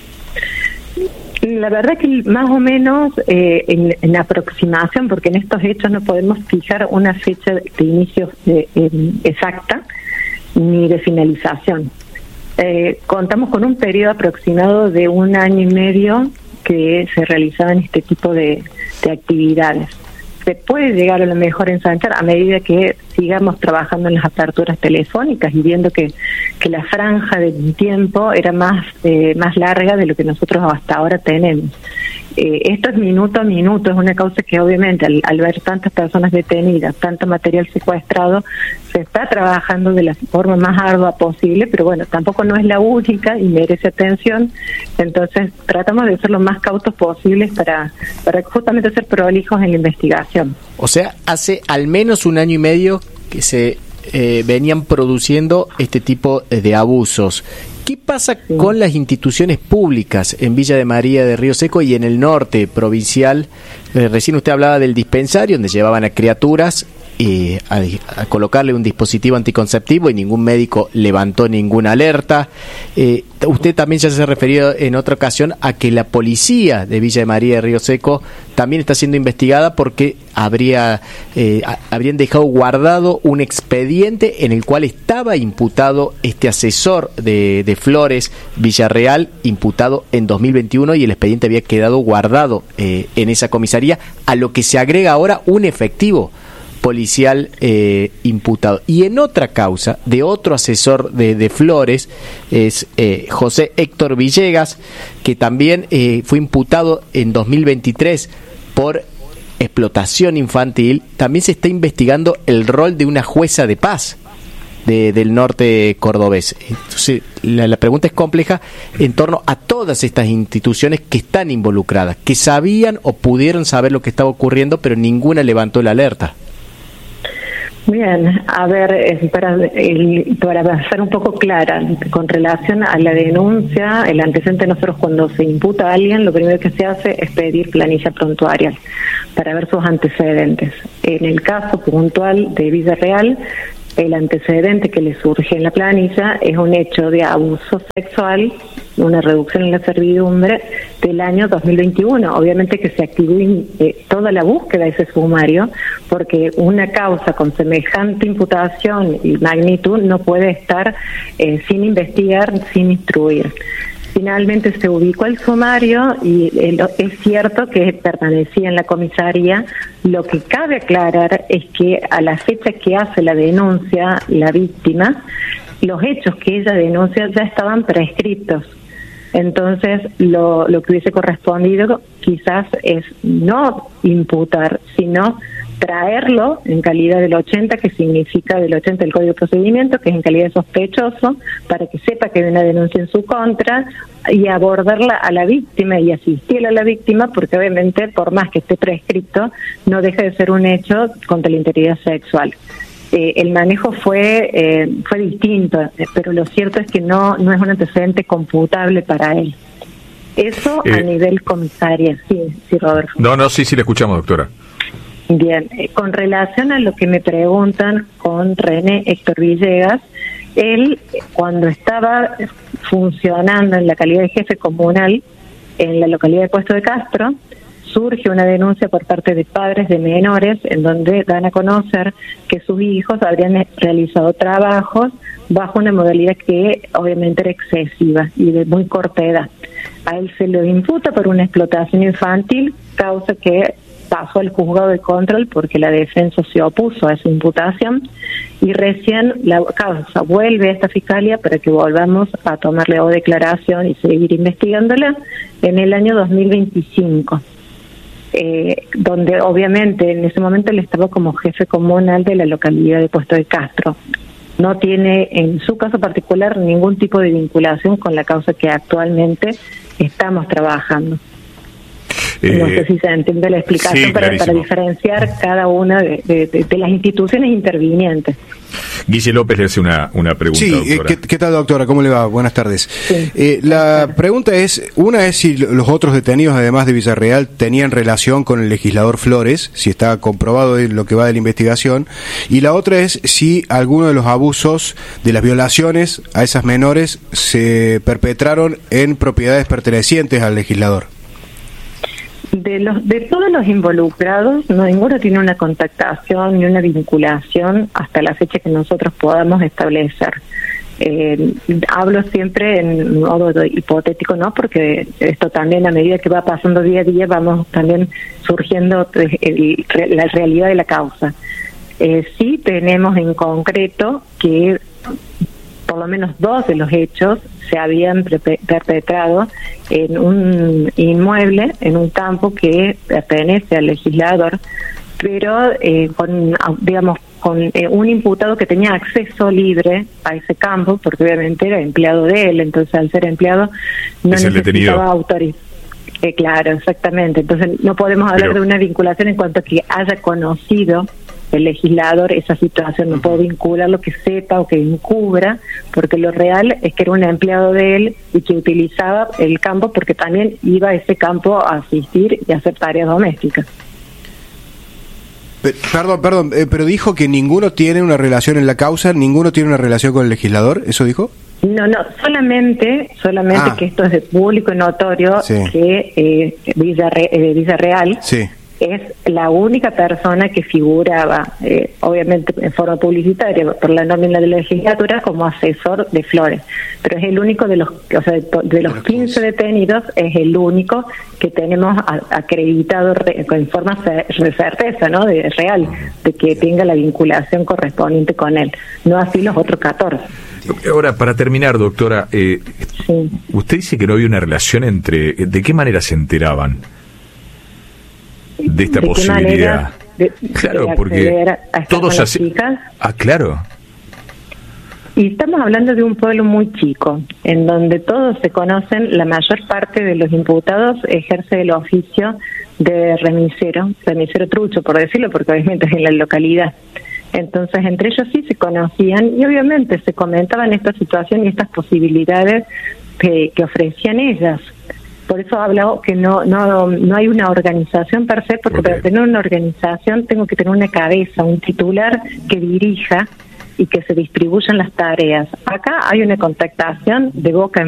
La verdad que más o menos eh, en, en aproximación, porque en estos hechos no podemos fijar una fecha de inicio eh, eh, exacta ni de finalización. Eh, contamos con un periodo aproximado de un año y medio que se realizaban este tipo de, de actividades. Se puede llegar a lo mejor a ensanchar a medida que sigamos trabajando en las aperturas telefónicas y viendo que, que la franja de tiempo era más, eh, más larga de lo que nosotros hasta ahora tenemos. Eh, esto es minuto a minuto, es una causa que obviamente al, al ver tantas personas detenidas, tanto material secuestrado, se está trabajando de la forma más ardua posible, pero bueno, tampoco no es la única y merece atención. Entonces tratamos de ser lo más cautos posibles para, para justamente ser prolijos en la investigación. O sea, hace al menos un año y medio que se eh, venían produciendo este tipo de abusos. ¿Qué pasa sí. con las instituciones públicas en Villa de María de Río Seco y en el norte provincial? Eh, recién usted hablaba del dispensario donde llevaban a criaturas eh, a, a colocarle un dispositivo anticonceptivo y ningún médico levantó ninguna alerta. Eh, usted también ya se ha referido en otra ocasión a que la policía de Villa de María de Río Seco también está siendo investigada porque habría eh, a, habrían dejado guardado un expediente en el cual estaba imputado este asesor de, de Flores Villarreal, imputado en dos mil veintiuno, y el expediente había quedado guardado eh, en esa comisaría, a lo que se agrega ahora un efectivo policial eh, imputado. Y en otra causa de otro asesor de, de Flores, es eh, José Héctor Villegas, que también eh, fue imputado en dos mil veintitrés por explotación infantil, también se está investigando el rol de una jueza de paz de, del norte cordobés. Entonces, la, la pregunta es compleja en torno a todas estas instituciones que están involucradas, que sabían o pudieron saber lo que estaba ocurriendo, pero ninguna levantó la alerta. Bien, a ver, eh, para, el, para ser un poco clara, con relación a la denuncia, el antecedente de nosotros cuando se imputa a alguien, lo primero que se hace es pedir planilla prontuaria para ver sus antecedentes. En el caso puntual de Villarreal, el antecedente que le surge en la planilla es un hecho de abuso sexual, una reducción en la servidumbre del año dos mil veintiuno. Obviamente que se activó eh, toda la búsqueda de ese sumario, porque una causa con semejante imputación y magnitud no puede estar eh, sin investigar, sin instruir. Finalmente se ubicó el sumario y eh, es cierto que permanecía en la comisaría. Lo que cabe aclarar es que a la fecha que hace la denuncia la víctima, los hechos que ella denuncia ya estaban prescritos. Entonces, lo, lo que hubiese correspondido quizás es no imputar, sino traerlo en calidad del ochenta, que significa del ochenta del Código de Procedimiento, que es en calidad de sospechoso, para que sepa que hay una denuncia en su contra, y abordarla a la víctima y asistirla a la víctima, porque obviamente, por más que esté prescrito, no deja de ser un hecho contra la integridad sexual. Eh, el manejo fue eh, fue distinto, eh, pero lo cierto es que no no es un antecedente computable para él. Eso eh, a nivel comisaria, sí, sí, Roberto. No, no, sí, sí, le escuchamos, doctora. Bien, eh, con relación a lo que me preguntan con René Héctor Villegas, él cuando estaba funcionando en la calidad de jefe comunal en la localidad de Puesto de Castro, surge una denuncia por parte de padres de menores en donde dan a conocer que sus hijos habrían realizado trabajos bajo una modalidad que obviamente era excesiva y de muy corta edad. A él se lo imputa por una explotación infantil, causa que pasó al juzgado de control porque la defensa se opuso a esa imputación, y recién la causa vuelve a esta fiscalía para que volvamos a tomarle o declaración y seguir investigándola en el año dos mil veinticinco. Eh, donde obviamente en ese momento él estaba como jefe comunal de la localidad de Puesto de Castro. No tiene en su caso particular ningún tipo de vinculación con la causa que actualmente estamos trabajando. Eh, no sé si se entiende la explicación, sí, para, para diferenciar cada una de, de, de, de las instituciones intervinientes. Guille López le hace una, una pregunta, sí, doctora. ¿qué, ¿qué tal, doctora? ¿Cómo le va? Buenas tardes. Sí. Eh, la pregunta es, una es si los otros detenidos, además de Villarreal, tenían relación con el legislador Flores, si está comprobado en lo que va de la investigación, y la otra es si alguno de los abusos, de las violaciones a esas menores, se perpetraron en propiedades pertenecientes al legislador. De los de todos los involucrados, no ninguno tiene una contactación ni una vinculación hasta la fecha que nosotros podamos establecer. Eh, hablo siempre en modo hipotético, ¿no? Porque esto también, a medida que va pasando día a día, vamos también surgiendo el, el, la realidad de la causa. Eh, sí tenemos en concreto que por lo menos dos de los hechos se habían perpetrado en un inmueble, en un campo que pertenece al legislador, pero eh, con, digamos, con eh, un imputado que tenía acceso libre a ese campo, porque obviamente era empleado de él, entonces al ser empleado no necesitaba autorización. Eh, claro, exactamente. Entonces no podemos hablar pero... de una vinculación en cuanto a que haya conocido el legislador esa situación, no puedo vincular lo que sepa o que encubra, porque lo real es que era un empleado de él y que utilizaba el campo porque también iba a ese campo a asistir y a hacer tareas domésticas. Perdón, perdón, eh, pero dijo que ninguno tiene una relación en la causa, ninguno tiene una relación con el legislador, ¿eso dijo? No, no, solamente, solamente ah. que esto es de público y notorio, sí. que eh, Villarre, eh, Villarreal sí. es la única persona que figuraba, eh, obviamente en forma publicitaria, por la nómina de la legislatura, como asesor de Flores. Pero es el único de los, o sea, de los quince detenidos, es el único que tenemos acreditado re, en forma de certeza, ¿no? De real, de que tenga la vinculación correspondiente con él. No así los otros catorce. Ahora, para terminar, doctora, eh, sí. usted dice que no había una relación entre... ¿De qué manera se enteraban? de esta ¿De qué posibilidad. manera de- claro, de porque acceder a estar todos con las así. chicas? Ah, claro. Y estamos hablando de un pueblo muy chico, en donde todos se conocen, la mayor parte de los imputados ejerce el oficio de remisero, remisero trucho, por decirlo, porque obviamente es en la localidad. Entonces, entre ellos sí se conocían y obviamente se comentaban esta situación y estas posibilidades que, que ofrecían ellas. Por eso he hablado que no, no, no hay una organización per se, porque para tener una organización tengo que tener una cabeza, un titular que dirija y que se distribuyan las tareas. Acá hay una contactación de boca en